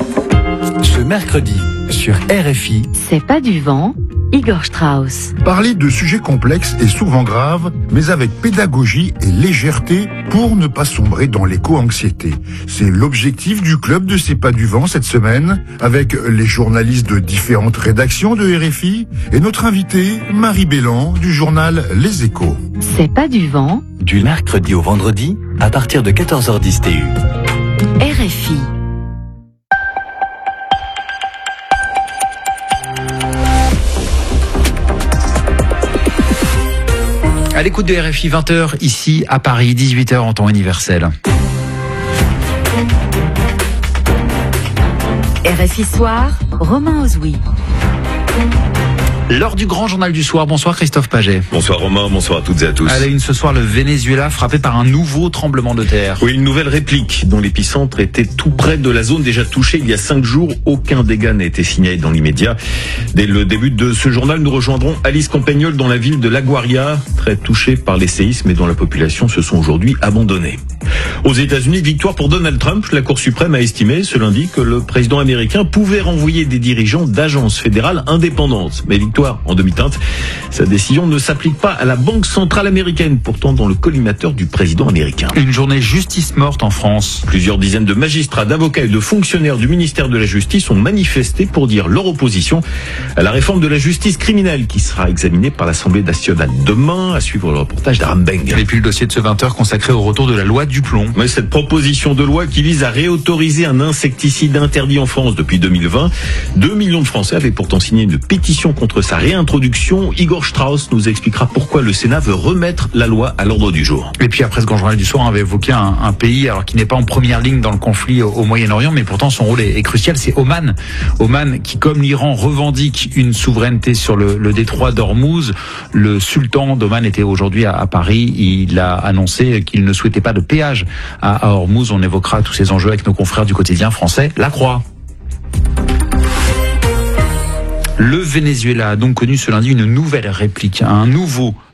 S7: Ce mercredi sur R F I,
S10: C'est pas du vent, Igor Strauss.
S15: Parler de sujets complexes est souvent grave, mais avec pédagogie et légèreté pour ne pas sombrer dans l'éco-anxiété. C'est l'objectif du club de C'est pas du vent cette semaine, avec les journalistes de différentes rédactions de R F I et notre invitée, Marie Bélan, du journal Les Échos.
S10: C'est pas du vent.
S7: Du mercredi au vendredi, à partir de quatorze heures dix T U.
S10: R F I.
S9: À l'écoute de R F I, vingt heures ici à Paris, dix-huit heures en temps universel.
S10: R F I Soir, Romain Ozoui.
S9: L'heure du grand journal du soir. Bonsoir Christophe Paget.
S16: Bonsoir Romain, bonsoir à toutes et à tous.
S9: À la une ce soir, le Venezuela frappé par un nouveau tremblement de terre.
S16: Oui, une nouvelle réplique dont l'épicentre était tout près de la zone déjà touchée il y a cinq jours. Aucun dégât n'a été signalé dans l'immédiat. Dès le début de ce journal, nous rejoindrons Alice Campagnol dans la ville de La Guaria, très touchée par les séismes et dont la population se sont aujourd'hui abandonnés. Aux États-Unis, victoire pour Donald Trump. La Cour suprême a estimé ce lundi que le président américain pouvait renvoyer des dirigeants d'agences fédérales indépendantes. Mais victoire en demi-teinte. Sa décision ne s'applique pas à la Banque centrale américaine, pourtant dans le collimateur du président américain.
S9: Une journée justice morte en France.
S16: Plusieurs dizaines de magistrats, d'avocats et de fonctionnaires du ministère de la Justice ont manifesté pour dire leur opposition à la réforme de la justice criminelle qui sera examinée par l'Assemblée nationale demain, à suivre le reportage d'Aram Beng.
S9: Et puis le dossier de ce vingt heures consacré au retour de la loi du plomb.
S16: Mais cette proposition de loi qui vise à réautoriser un insecticide interdit en France depuis deux mille vingt. Deux millions de Français avaient pourtant signé une pétition contre sa réintroduction. Igor Strauss nous expliquera pourquoi le Sénat veut remettre la loi à l'ordre du jour.
S9: Et puis après ce grand journal du soir, on avait évoqué un, un pays alors qui n'est pas en première ligne dans le conflit au, au Moyen-Orient, mais pourtant son rôle est, est crucial, c'est Oman. Oman qui, comme l'Iran, revendique une souveraineté sur le, le détroit d'Ormuz. Le sultan d'Oman était aujourd'hui à, à Paris. Il a annoncé qu'il ne souhaitait pas de péage à, à Ormuz. On évoquera tous ces enjeux avec nos confrères du quotidien français La Croix. Le Venezuela a donc connu ce lundi une nouvelle réplique, un nouveau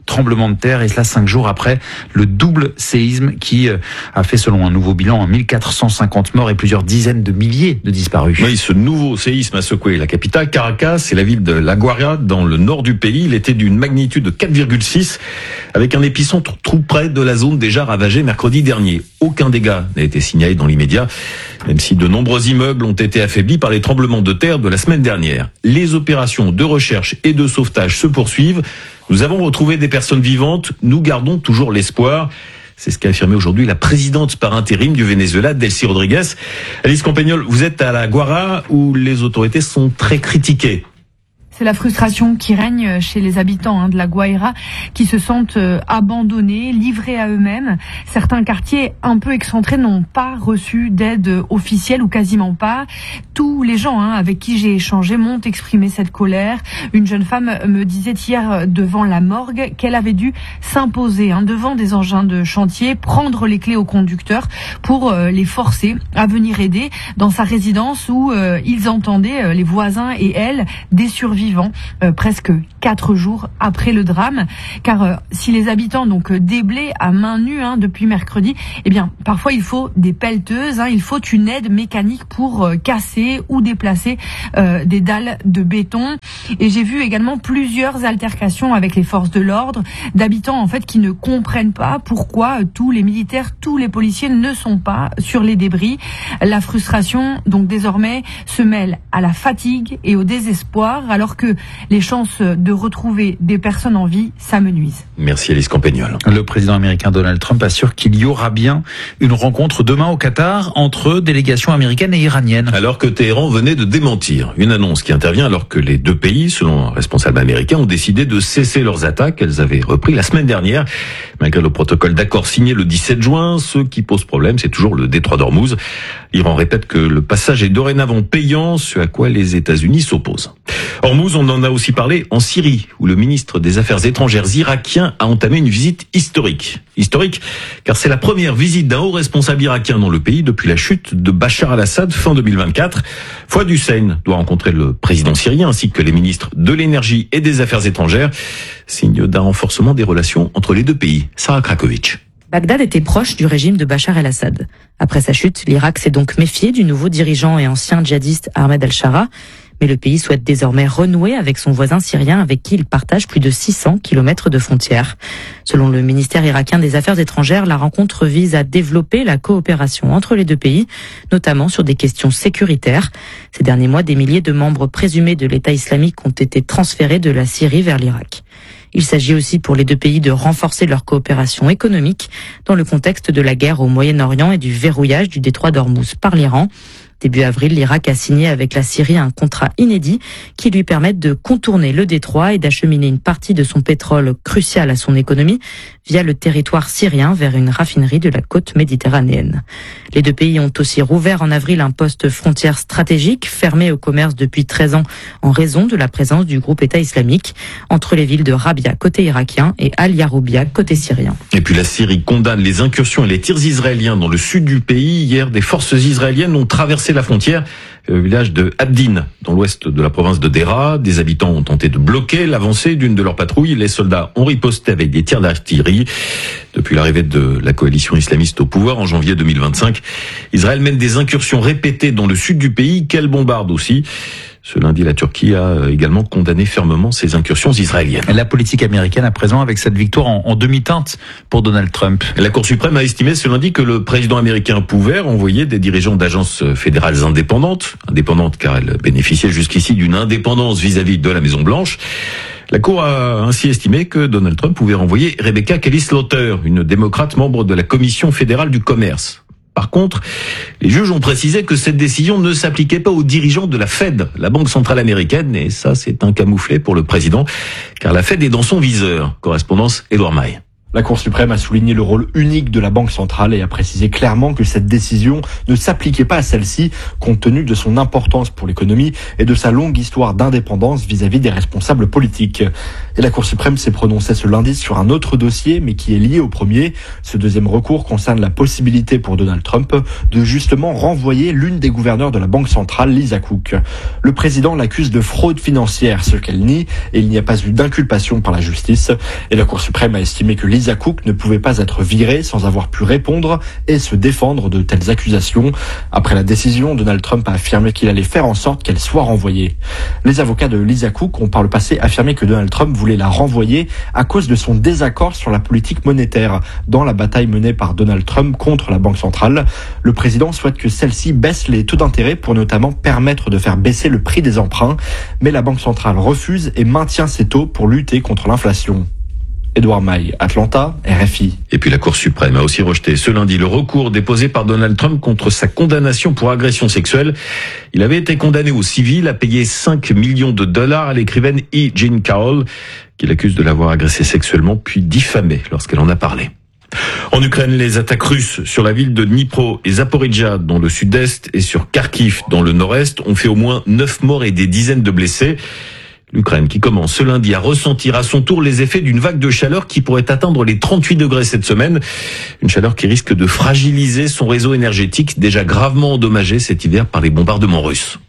S9: tremblement de terre, et cela cinq jours après le double séisme qui a fait, selon un nouveau bilan, mille quatre cent cinquante morts et plusieurs dizaines de milliers de disparus.
S16: Oui, ce nouveau séisme a secoué la capitale, Caracas, et la ville de La Guaira, dans le nord du pays. Il était d'une magnitude de quatre virgule six, avec un épicentre tout près de la zone déjà ravagée mercredi dernier. Aucun dégât n'a été signalé dans l'immédiat, même si de nombreux immeubles ont été affaiblis par les tremblements de terre de la semaine dernière. Les opérations de recherche et de sauvetage se poursuivent. Nous avons retrouvé des personnes vivantes. Nous gardons toujours l'espoir. C'est ce qu'a affirmé aujourd'hui la présidente par intérim du Venezuela, Delcy Rodriguez. Alice Campagnol, vous êtes à La Guaira où les autorités sont très critiquées.
S17: C'est la frustration qui règne chez les habitants hein, de La Guaira, qui se sentent euh, abandonnés, livrés à eux-mêmes. Certains quartiers un peu excentrés n'ont pas reçu d'aide officielle ou quasiment pas. Tous les gens hein, avec qui j'ai échangé m'ont exprimé cette colère. Une jeune femme me disait hier devant la morgue qu'elle avait dû s'imposer hein, devant des engins de chantier, prendre les clés au conducteur pour euh, les forcer à venir aider dans sa résidence où euh, ils entendaient, euh, les voisins et elle, des survivants. Euh, presque quatre jours après le drame, car euh, si les habitants donc euh, déblais à main nue hein, depuis mercredi, eh bien parfois il faut des pelleteuses, hein, il faut une aide mécanique pour euh, casser ou déplacer euh, des dalles de béton. Et j'ai vu également plusieurs altercations avec les forces de l'ordre, d'habitants en fait qui ne comprennent pas pourquoi euh, tous les militaires, tous les policiers ne sont pas sur les débris. La frustration donc désormais se mêle à la fatigue et au désespoir, alors que les chances de retrouver des personnes en vie s'amenuisent.
S16: Merci Alice Campagnol.
S9: Le président américain Donald Trump assure qu'il y aura bien une rencontre demain au Qatar entre délégations américaines et iraniennes.
S16: Alors que Téhéran venait de démentir. Une annonce qui intervient alors que les deux pays, selon un responsable américain, ont décidé de cesser leurs attaques qu'elles avaient repris la semaine dernière. Malgré le protocole d'accord signé le dix-sept juin, ce qui pose problème, c'est toujours le détroit d'Ormuz. L'Iran répète que le passage est dorénavant payant, ce à quoi les États-Unis s'opposent. Hormuz, on en a aussi parlé en Syrie, où le ministre des Affaires étrangères irakien a entamé une visite historique. Historique, car c'est la première visite d'un haut responsable irakien dans le pays depuis la chute de Bachar al-Assad fin deux mille vingt-quatre. Fouad Hussein doit rencontrer le président syrien ainsi que les ministres de l'énergie et des Affaires étrangères, signe d'un renforcement des relations entre les deux pays. Sarah Krakovic.
S18: Bagdad était proche du régime de Bachar el-Assad. Après sa chute, l'Irak s'est donc méfié du nouveau dirigeant et ancien djihadiste Ahmed al-Shara. Mais le pays souhaite désormais renouer avec son voisin syrien avec qui il partage plus de six cents kilomètres de frontières. Selon le ministère irakien des Affaires étrangères, la rencontre vise à développer la coopération entre les deux pays, notamment sur des questions sécuritaires. Ces derniers mois, des milliers de membres présumés de l'État islamique ont été transférés de la Syrie vers l'Irak. Il s'agit aussi pour les deux pays de renforcer leur coopération économique dans le contexte de la guerre au Moyen-Orient et du verrouillage du détroit d'Ormuz par l'Iran. Début avril, l'Irak a signé avec la Syrie un contrat inédit qui lui permet de contourner le détroit et d'acheminer une partie de son pétrole crucial à son économie via le territoire syrien vers une raffinerie de la côte méditerranéenne. Les deux pays ont aussi rouvert en avril un poste frontière stratégique fermé au commerce depuis treize ans en raison de la présence du groupe État islamique entre les villes de Rabia côté irakien et Al-Yaroubia côté syrien.
S16: Et puis la Syrie condamne les incursions et les tirs israéliens dans le sud du pays. Hier, des forces israéliennes ont traversé la frontière au village de Abdin, dans l'ouest de la province de Dera. Des habitants ont tenté de bloquer l'avancée d'une de leurs patrouilles. Les soldats ont riposté avec des tirs d'artillerie. Depuis l'arrivée de la coalition islamiste au pouvoir en janvier deux mille vingt-cinq, Israël mène des incursions répétées dans le sud du pays, qu'elle bombarde aussi. Ce lundi, la Turquie a également condamné fermement ces incursions israéliennes.
S9: La politique américaine à présent avec cette victoire en, en demi-teinte pour Donald Trump.
S16: La Cour suprême a estimé ce lundi que le président américain pouvait envoyer des dirigeants d'agences fédérales indépendantes, indépendantes car elles bénéficiaient jusqu'ici d'une indépendance vis-à-vis de la Maison-Blanche. La Cour a ainsi estimé que Donald Trump pouvait renvoyer Rebecca Kelly-Slaughter, une démocrate membre de la Commission fédérale du commerce. Par contre, les juges ont précisé que cette décision ne s'appliquait pas aux dirigeants de la Fed, la banque centrale américaine, et ça c'est un camouflet pour le président, car la Fed est dans son viseur. Correspondance Édouard Maille.
S19: La Cour suprême a souligné le rôle unique de la Banque centrale et a précisé clairement que cette décision ne s'appliquait pas à celle-ci, compte tenu de son importance pour l'économie et de sa longue histoire d'indépendance vis-à-vis des responsables politiques. Et la Cour suprême s'est prononcée ce lundi sur un autre dossier, mais qui est lié au premier. Ce deuxième recours concerne la possibilité pour Donald Trump de justement renvoyer l'une des gouverneurs de la Banque centrale, Lisa Cook. Le président l'accuse de fraude financière, ce qu'elle nie, et il n'y a pas eu d'inculpation par la justice. Et la Cour suprême a estimé que Lisa Cook ne pouvait pas être virée sans avoir pu répondre et se défendre de telles accusations. Après la décision, Donald Trump a affirmé qu'il allait faire en sorte qu'elle soit renvoyée. Les avocats de Lisa Cook ont par le passé affirmé que Donald Trump voulait la renvoyer à cause de son désaccord sur la politique monétaire dans la bataille menée par Donald Trump contre la Banque centrale. Le président souhaite que celle-ci baisse les taux d'intérêt pour notamment permettre de faire baisser le prix des emprunts, mais la Banque centrale refuse et maintient ses taux pour lutter contre l'inflation. Édouard Maille, Atlanta, R F I.
S16: Et puis la Cour suprême a aussi rejeté ce lundi le recours déposé par Donald Trump contre sa condamnation pour agression sexuelle. Il avait été condamné au civil à payer cinq millions de dollars à l'écrivaine E. Jean Carroll, qui l'accuse de l'avoir agressée sexuellement puis diffamée lorsqu'elle en a parlé. En Ukraine, les attaques russes sur la ville de Dnipro et Zaporijjia dans le sud-est et sur Kharkiv dans le nord-est ont fait au moins neuf morts et des dizaines de blessés. L'Ukraine qui commence ce lundi à ressentir à son tour les effets d'une vague de chaleur qui pourrait atteindre les trente-huit degrés cette semaine. Une chaleur qui risque de fragiliser son réseau énergétique déjà gravement endommagé cet hiver par les bombardements russes.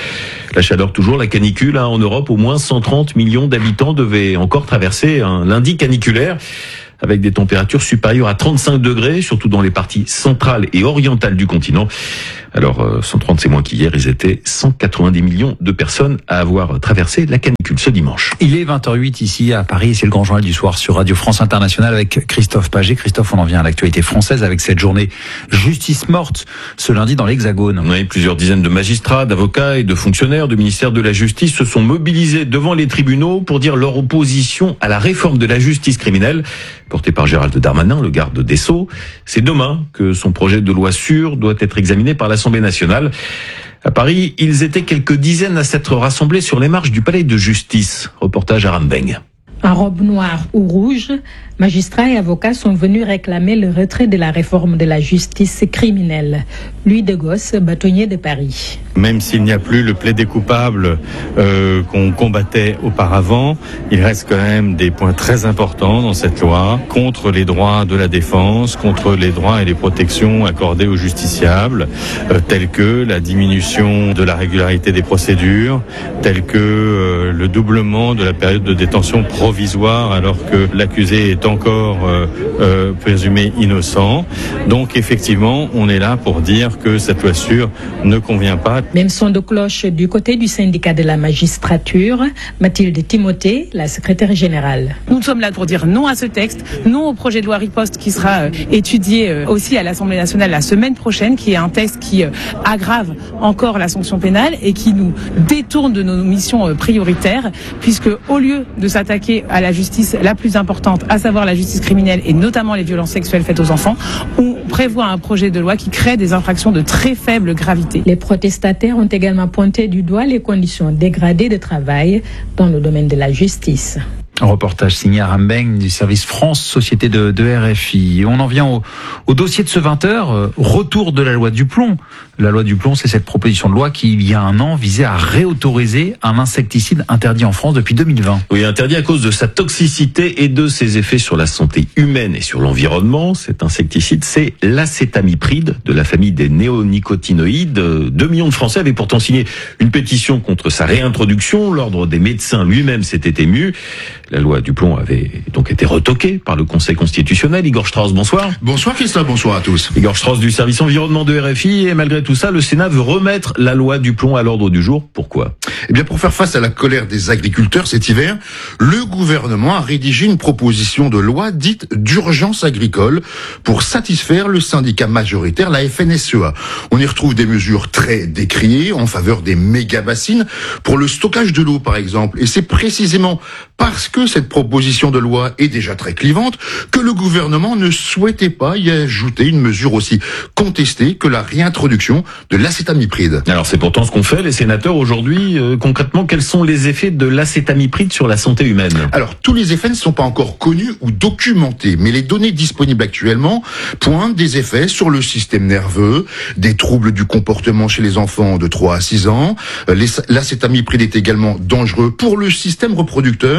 S16: La chaleur toujours, la canicule, hein, en Europe, au moins cent trente millions d'habitants devaient encore traverser un lundi caniculaire avec des températures supérieures à trente-cinq degrés, surtout dans les parties centrales et orientales du continent. Alors, cent trente, c'est moins qu'hier, ils étaient cent quatre-vingt-dix millions de personnes à avoir traversé la canicule ce dimanche.
S9: Il est vingt heures huit ici à Paris, c'est le grand journal du soir sur Radio France Internationale avec Christophe Paget. Christophe, on en vient à l'actualité française avec cette journée justice morte ce lundi dans l'Hexagone.
S16: Oui, plusieurs dizaines de magistrats, d'avocats et de fonctionnaires du ministère de la Justice se sont mobilisés devant les tribunaux pour dire leur opposition à la réforme de la justice criminelle portée par Gérald Darmanin, le garde des Sceaux. C'est demain que son projet de loi sûre doit être examiné par l'Assemblée nationale. À Paris, ils étaient quelques dizaines à s'être rassemblés sur les marches du palais de justice. Reportage à Rambeng.
S20: En robe noire ou rouge, magistrats et avocats sont venus réclamer le retrait de la réforme de la justice criminelle. Louis de Gosse, bâtonnier de Paris.
S21: Même s'il n'y a plus le plaidé coupable euh, qu'on combattait auparavant, il reste quand même des points très importants dans cette loi contre les droits de la défense, contre les droits et les protections accordées aux justiciables, euh, tels que la diminution de la régularité des procédures, tels que euh, le doublement de la période de détention provisoire alors que l'accusé est encore euh, euh, présumé innocent. Donc effectivement, on est là pour dire que cette loi sûre ne convient pas.
S20: Même son de cloche du côté du syndicat de la magistrature, Mathilde Timothée, la secrétaire générale.
S22: Nous sommes là pour dire non à ce texte, non au projet de loi riposte qui sera euh, étudié euh, aussi à l'Assemblée nationale la semaine prochaine, qui est un texte qui euh, aggrave encore la sanction pénale et qui nous détourne de nos missions euh, prioritaires, puisque au lieu de s'attaquer à la justice la plus importante, à savoir la justice criminelle et notamment les violences sexuelles faites aux enfants, on prévoit un projet de loi qui crée des infractions de très faible gravité.
S20: Les protestataires ont également pointé du doigt les conditions dégradées de travail dans le domaine de la justice.
S9: Un reportage signé à Rambeng du service France, société de, de R F I. Et on en vient au, au dossier de ce vingt heures, euh, retour de la loi du plomb. La loi du plomb, c'est cette proposition de loi qui, il y a un an, visait à réautoriser un insecticide interdit en France depuis deux mille vingt.
S16: Oui, interdit à cause de sa toxicité et de ses effets sur la santé humaine et sur l'environnement. Cet insecticide, c'est l'acétamipride de la famille des néonicotinoïdes. Deux millions de Français avaient pourtant signé une pétition contre sa réintroduction. L'ordre des médecins lui-même s'était ému. La loi du plomb avait donc été retoquée par le Conseil constitutionnel. Igor Strauss, bonsoir.
S23: Bonsoir Christophe, bonsoir à tous.
S16: Igor Strauss du service environnement de R F I. Et malgré tout ça, le Sénat veut remettre la loi du plomb à l'ordre du jour. Pourquoi ?
S23: Eh bien, pour faire face à la colère des agriculteurs cet hiver, le gouvernement a rédigé une proposition de loi dite d'urgence agricole pour satisfaire le syndicat majoritaire, la F N S E A. On y retrouve des mesures très décriées en faveur des méga-bassines pour le stockage de l'eau, par exemple. Et c'est précisément parce que cette proposition de loi est déjà très clivante que le gouvernement ne souhaitait pas y ajouter une mesure aussi contestée que la réintroduction de l'acétamipride.
S16: Alors c'est pourtant ce qu'ont fait les sénateurs aujourd'hui. Euh, concrètement, quels sont les effets de l'acétamipride sur la santé humaine ?
S23: Alors tous les effets ne sont pas encore connus ou documentés, mais les données disponibles actuellement pointent des effets sur le système nerveux, des troubles du comportement chez les enfants de trois à six ans. Les, l'acétamipride est également dangereux pour le système reproducteur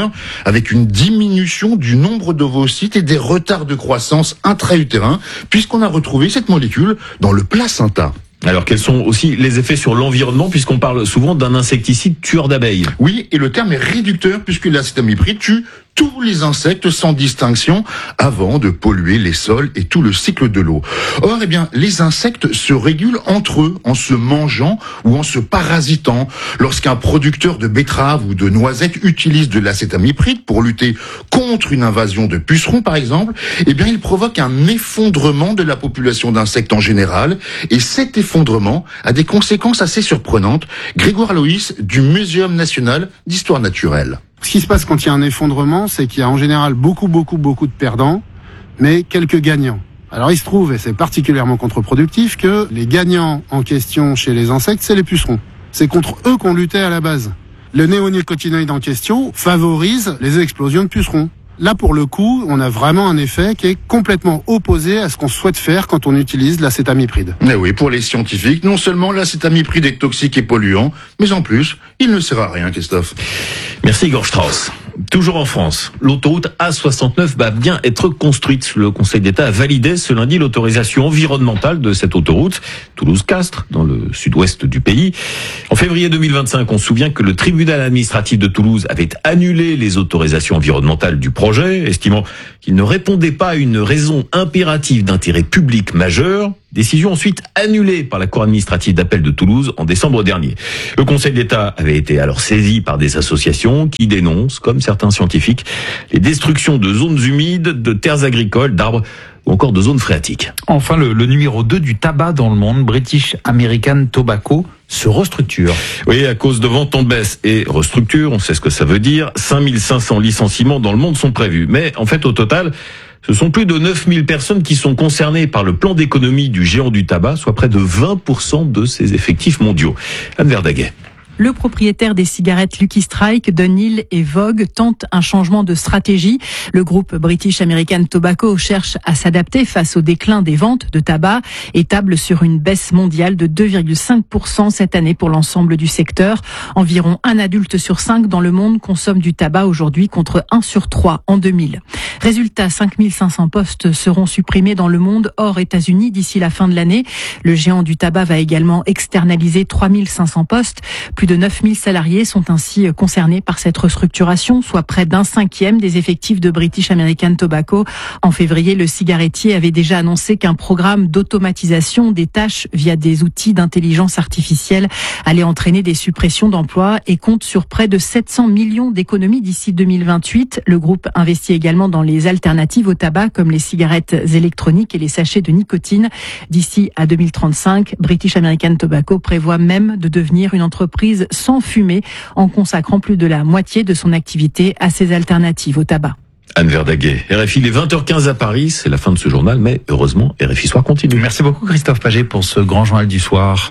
S23: d'ailleurs, avec une diminution du nombre d'ovocytes et des retards de croissance intra-utérins, puisqu'on a retrouvé cette molécule dans le placenta.
S16: Alors quels sont aussi les effets sur l'environnement, puisqu'on parle souvent d'un insecticide tueur d'abeilles?
S23: Oui, et le terme est réducteur puisque l'acétamipride tue tous les insectes sans distinction avant de polluer les sols et tout le cycle de l'eau. Or, eh bien, les insectes se régulent entre eux en se mangeant ou en se parasitant. Lorsqu'un producteur de betteraves ou de noisettes utilise de l'acétamipride pour lutter contre une invasion de pucerons, par exemple, eh bien, il provoque un effondrement de la population d'insectes en général. Et cet effondrement a des conséquences assez surprenantes. Grégoire Loïs du Muséum national d'histoire naturelle.
S1: Ce qui se passe quand il y a un effondrement, c'est qu'il y a en général beaucoup, beaucoup, beaucoup de perdants, mais quelques gagnants. Alors il se trouve, et c'est particulièrement contre-productif, que les gagnants en question chez les insectes, c'est les pucerons. C'est contre eux qu'on luttait à la base. Le néonicotinoïde en question favorise les explosions de pucerons. Là, pour le coup, on a vraiment un effet qui est complètement opposé à ce qu'on souhaite faire quand on utilise l'acétamipride.
S23: Mais oui, pour les scientifiques, non seulement l'acétamipride est toxique et polluant, mais en plus, il ne sert à rien, Christophe.
S16: Merci Igor Strauss. Toujours en France, l'autoroute A soixante-neuf va bien être construite. Le Conseil d'État a validé ce lundi l'autorisation environnementale de cette autoroute, Toulouse-Castres, dans le sud-ouest du pays. En février deux mille vingt-cinq, on se souvient que le tribunal administratif de Toulouse avait annulé les autorisations environnementales du projet, estimant qu'il ne répondait pas à une raison impérative d'intérêt public majeur. Décision ensuite annulée par la Cour administrative d'appel de Toulouse en décembre dernier. Le Conseil d'État avait été alors saisi par des associations qui dénoncent, comme certains scientifiques, les destructions de zones humides, de terres agricoles, d'arbres ou encore de zones phréatiques.
S9: Enfin, le, le numéro deux du tabac dans le monde, British American Tobacco, se restructure.
S16: Oui, à cause de ventes en baisse et restructure, on sait ce que ça veut dire, cinq mille cinq cents licenciements dans le monde sont prévus. Mais en fait, au total, ce sont plus de neuf mille personnes qui sont concernées par le plan d'économie du géant du tabac, soit près de vingt pour cent de ses effectifs mondiaux. Anne Verdaguet.
S4: Le propriétaire des cigarettes Lucky Strike, Dunhill et Vogue tente un changement de stratégie. Le groupe British American Tobacco cherche à s'adapter face au déclin des ventes de tabac et table sur une baisse mondiale de deux virgule cinq pour cent cette année pour l'ensemble du secteur. Environ un adulte sur cinq dans le monde consomme du tabac aujourd'hui contre un sur trois en deux mille. Résultat, cinq mille cinq cents postes seront supprimés dans le monde hors États-Unis d'ici la fin de l'année. Le géant du tabac va également externaliser trois mille cinq cents postes. Plus de neuf mille salariés sont ainsi concernés par cette restructuration, soit près d'un cinquième des effectifs de British American Tobacco. En février, le cigarettier avait déjà annoncé qu'un programme d'automatisation des tâches via des outils d'intelligence artificielle allait entraîner des suppressions d'emplois et compte sur près de sept cents millions d'économies d'ici deux mille vingt-huit. Le groupe investit également dans les alternatives au tabac comme les cigarettes électroniques et les sachets de nicotine. D'ici à deux mille trente-cinq, British American Tobacco prévoit même de devenir une entreprise sans fumée en consacrant plus de la moitié de son activité à ces alternatives au tabac.
S16: Anne Verdaguet, R F I, il est vingt heures quinze à Paris, c'est la fin de ce journal, mais heureusement, R F I Soir continue.
S9: Merci beaucoup Christophe Paget pour ce grand journal du soir.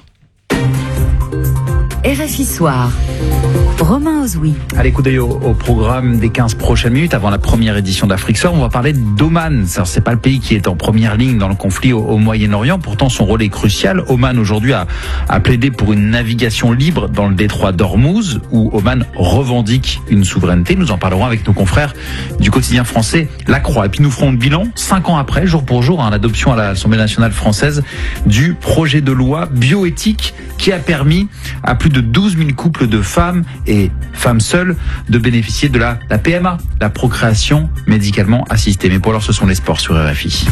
S10: R F I Soir. Romain Ozoui.
S9: Allez, coup d'œil au, au programme des quinze prochaines minutes avant la première édition d'Afrique Soir. On va parler d'Oman. Alors, c'est pas le pays qui est en première ligne dans le conflit au, au Moyen-Orient. Pourtant, son rôle est crucial. Oman, aujourd'hui, a, a plaidé pour une navigation libre dans le détroit d'Ormuz, où Oman revendique une souveraineté. Nous en parlerons avec nos confrères du quotidien français La Croix. Et puis, nous ferons le bilan, cinq ans après, jour pour jour, hein, l'adoption à l'Assemblée nationale française du projet de loi bioéthique qui a permis à plus de douze mille couples de femmes et femmes seules de bénéficier de la, la P M A, la procréation médicalement assistée. Mais pour l'heure, ce sont les sports sur R F I.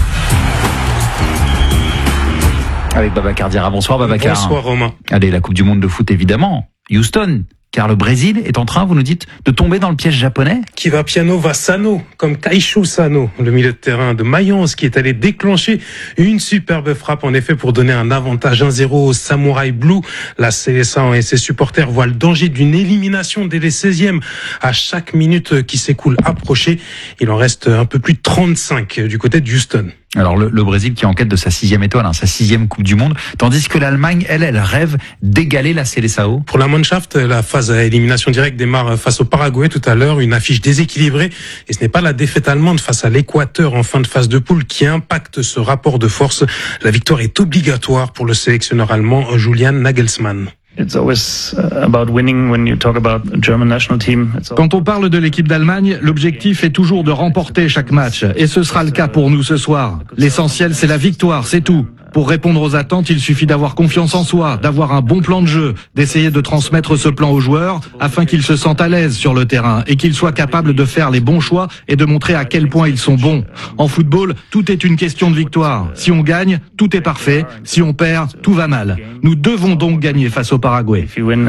S9: Avec Babacar Diarra. Bonsoir Babacar.
S5: Bonsoir Romain.
S9: Allez, la Coupe du Monde de foot évidemment. Houston. Car le Brésil est en train, vous nous dites, de tomber dans le piège japonais.
S5: Qui va piano va Sano, comme Taisho Sano, le milieu de terrain de Mayence, qui est allé déclencher une superbe frappe, en effet, pour donner un avantage un zéro au Samurai Blue. La Seleção et ses supporters voient le danger d'une élimination dès les seizièmes. À chaque minute qui s'écoule approchée, il en reste un peu plus de trente-cinq du côté de Houston.
S9: Alors le, le Brésil qui est en quête de sa sixième étoile, hein, sa sixième Coupe du Monde, tandis que l'Allemagne, elle, elle rêve d'égaler la Seleção.
S5: Pour la Mannschaft, la phase à élimination directe démarre face au Paraguay tout à l'heure, une affiche déséquilibrée, et ce n'est pas la défaite allemande face à l'Équateur en fin de phase de poule qui impacte ce rapport de force. La victoire est obligatoire pour le sélectionneur allemand Julian Nagelsmann.
S2: Quand on parle de l'équipe d'Allemagne, l'objectif est toujours de remporter chaque match. Et ce sera le cas pour nous ce soir. L'essentiel, c'est la victoire, c'est tout. Pour répondre aux attentes, il suffit d'avoir confiance en soi, d'avoir un bon plan de jeu, d'essayer de transmettre ce plan aux joueurs afin qu'ils se sentent à l'aise sur le terrain et qu'ils soient capables de faire les bons choix et de montrer à quel point ils sont bons. En football, tout est une question de victoire. Si on gagne, tout est parfait. Si on perd, tout va mal. Nous devons donc gagner face au Paraguay.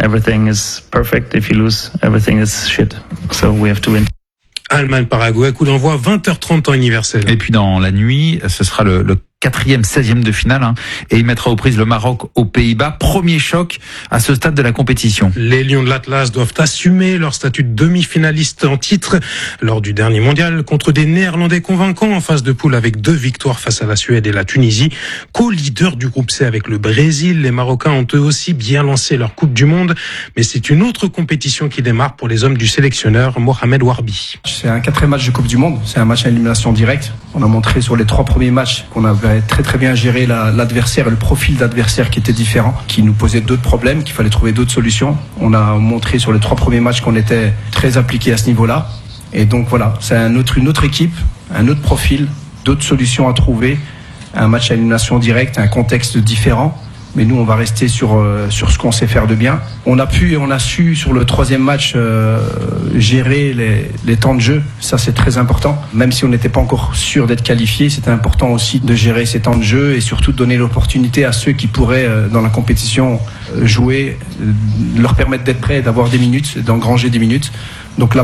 S5: Allemagne-Paraguay, coup d'envoi vingt heures trente temps universel.
S9: Et puis dans la nuit, ce sera le, le quatrième, seizième de finale, hein, et il mettra aux prises le Maroc aux Pays-Bas. Premier choc à ce stade de la compétition.
S5: Les Lions de l'Atlas doivent assumer leur statut de demi-finaliste en titre lors du dernier mondial contre des Néerlandais convaincants en phase de poule avec deux victoires face à la Suède et la Tunisie. Co-leader du groupe C avec le Brésil, les Marocains ont eux aussi bien lancé leur Coupe du Monde, mais c'est une autre compétition qui démarre pour les hommes du sélectionneur Mohamed Warbi.
S6: C'est un quatrième match de Coupe du Monde, c'est un match à élimination directe. On a montré sur les trois premiers matchs qu'on avait très très bien géré la, l'adversaire et le profil d'adversaire qui était différent, qui nous posait d'autres problèmes, qu'il fallait trouver d'autres solutions. On a montré sur les trois premiers matchs qu'on était très appliqués à ce niveau-là. Et donc voilà, c'est un autre, une autre équipe, un autre profil, d'autres solutions à trouver, un match à élimination directe, un contexte différent. Mais nous, on va rester sur euh, sur ce qu'on sait faire de bien. On a pu et on a su sur le troisième match euh, gérer les, les temps de jeu. Ça, c'est très important. Même si on n'était pas encore sûr d'être qualifié, c'était important aussi de gérer ces temps de jeu et surtout de donner l'opportunité à ceux qui pourraient euh, dans la compétition euh, jouer, euh, leur permettre d'être prêts, d'avoir des minutes, d'engranger des minutes. Donc là.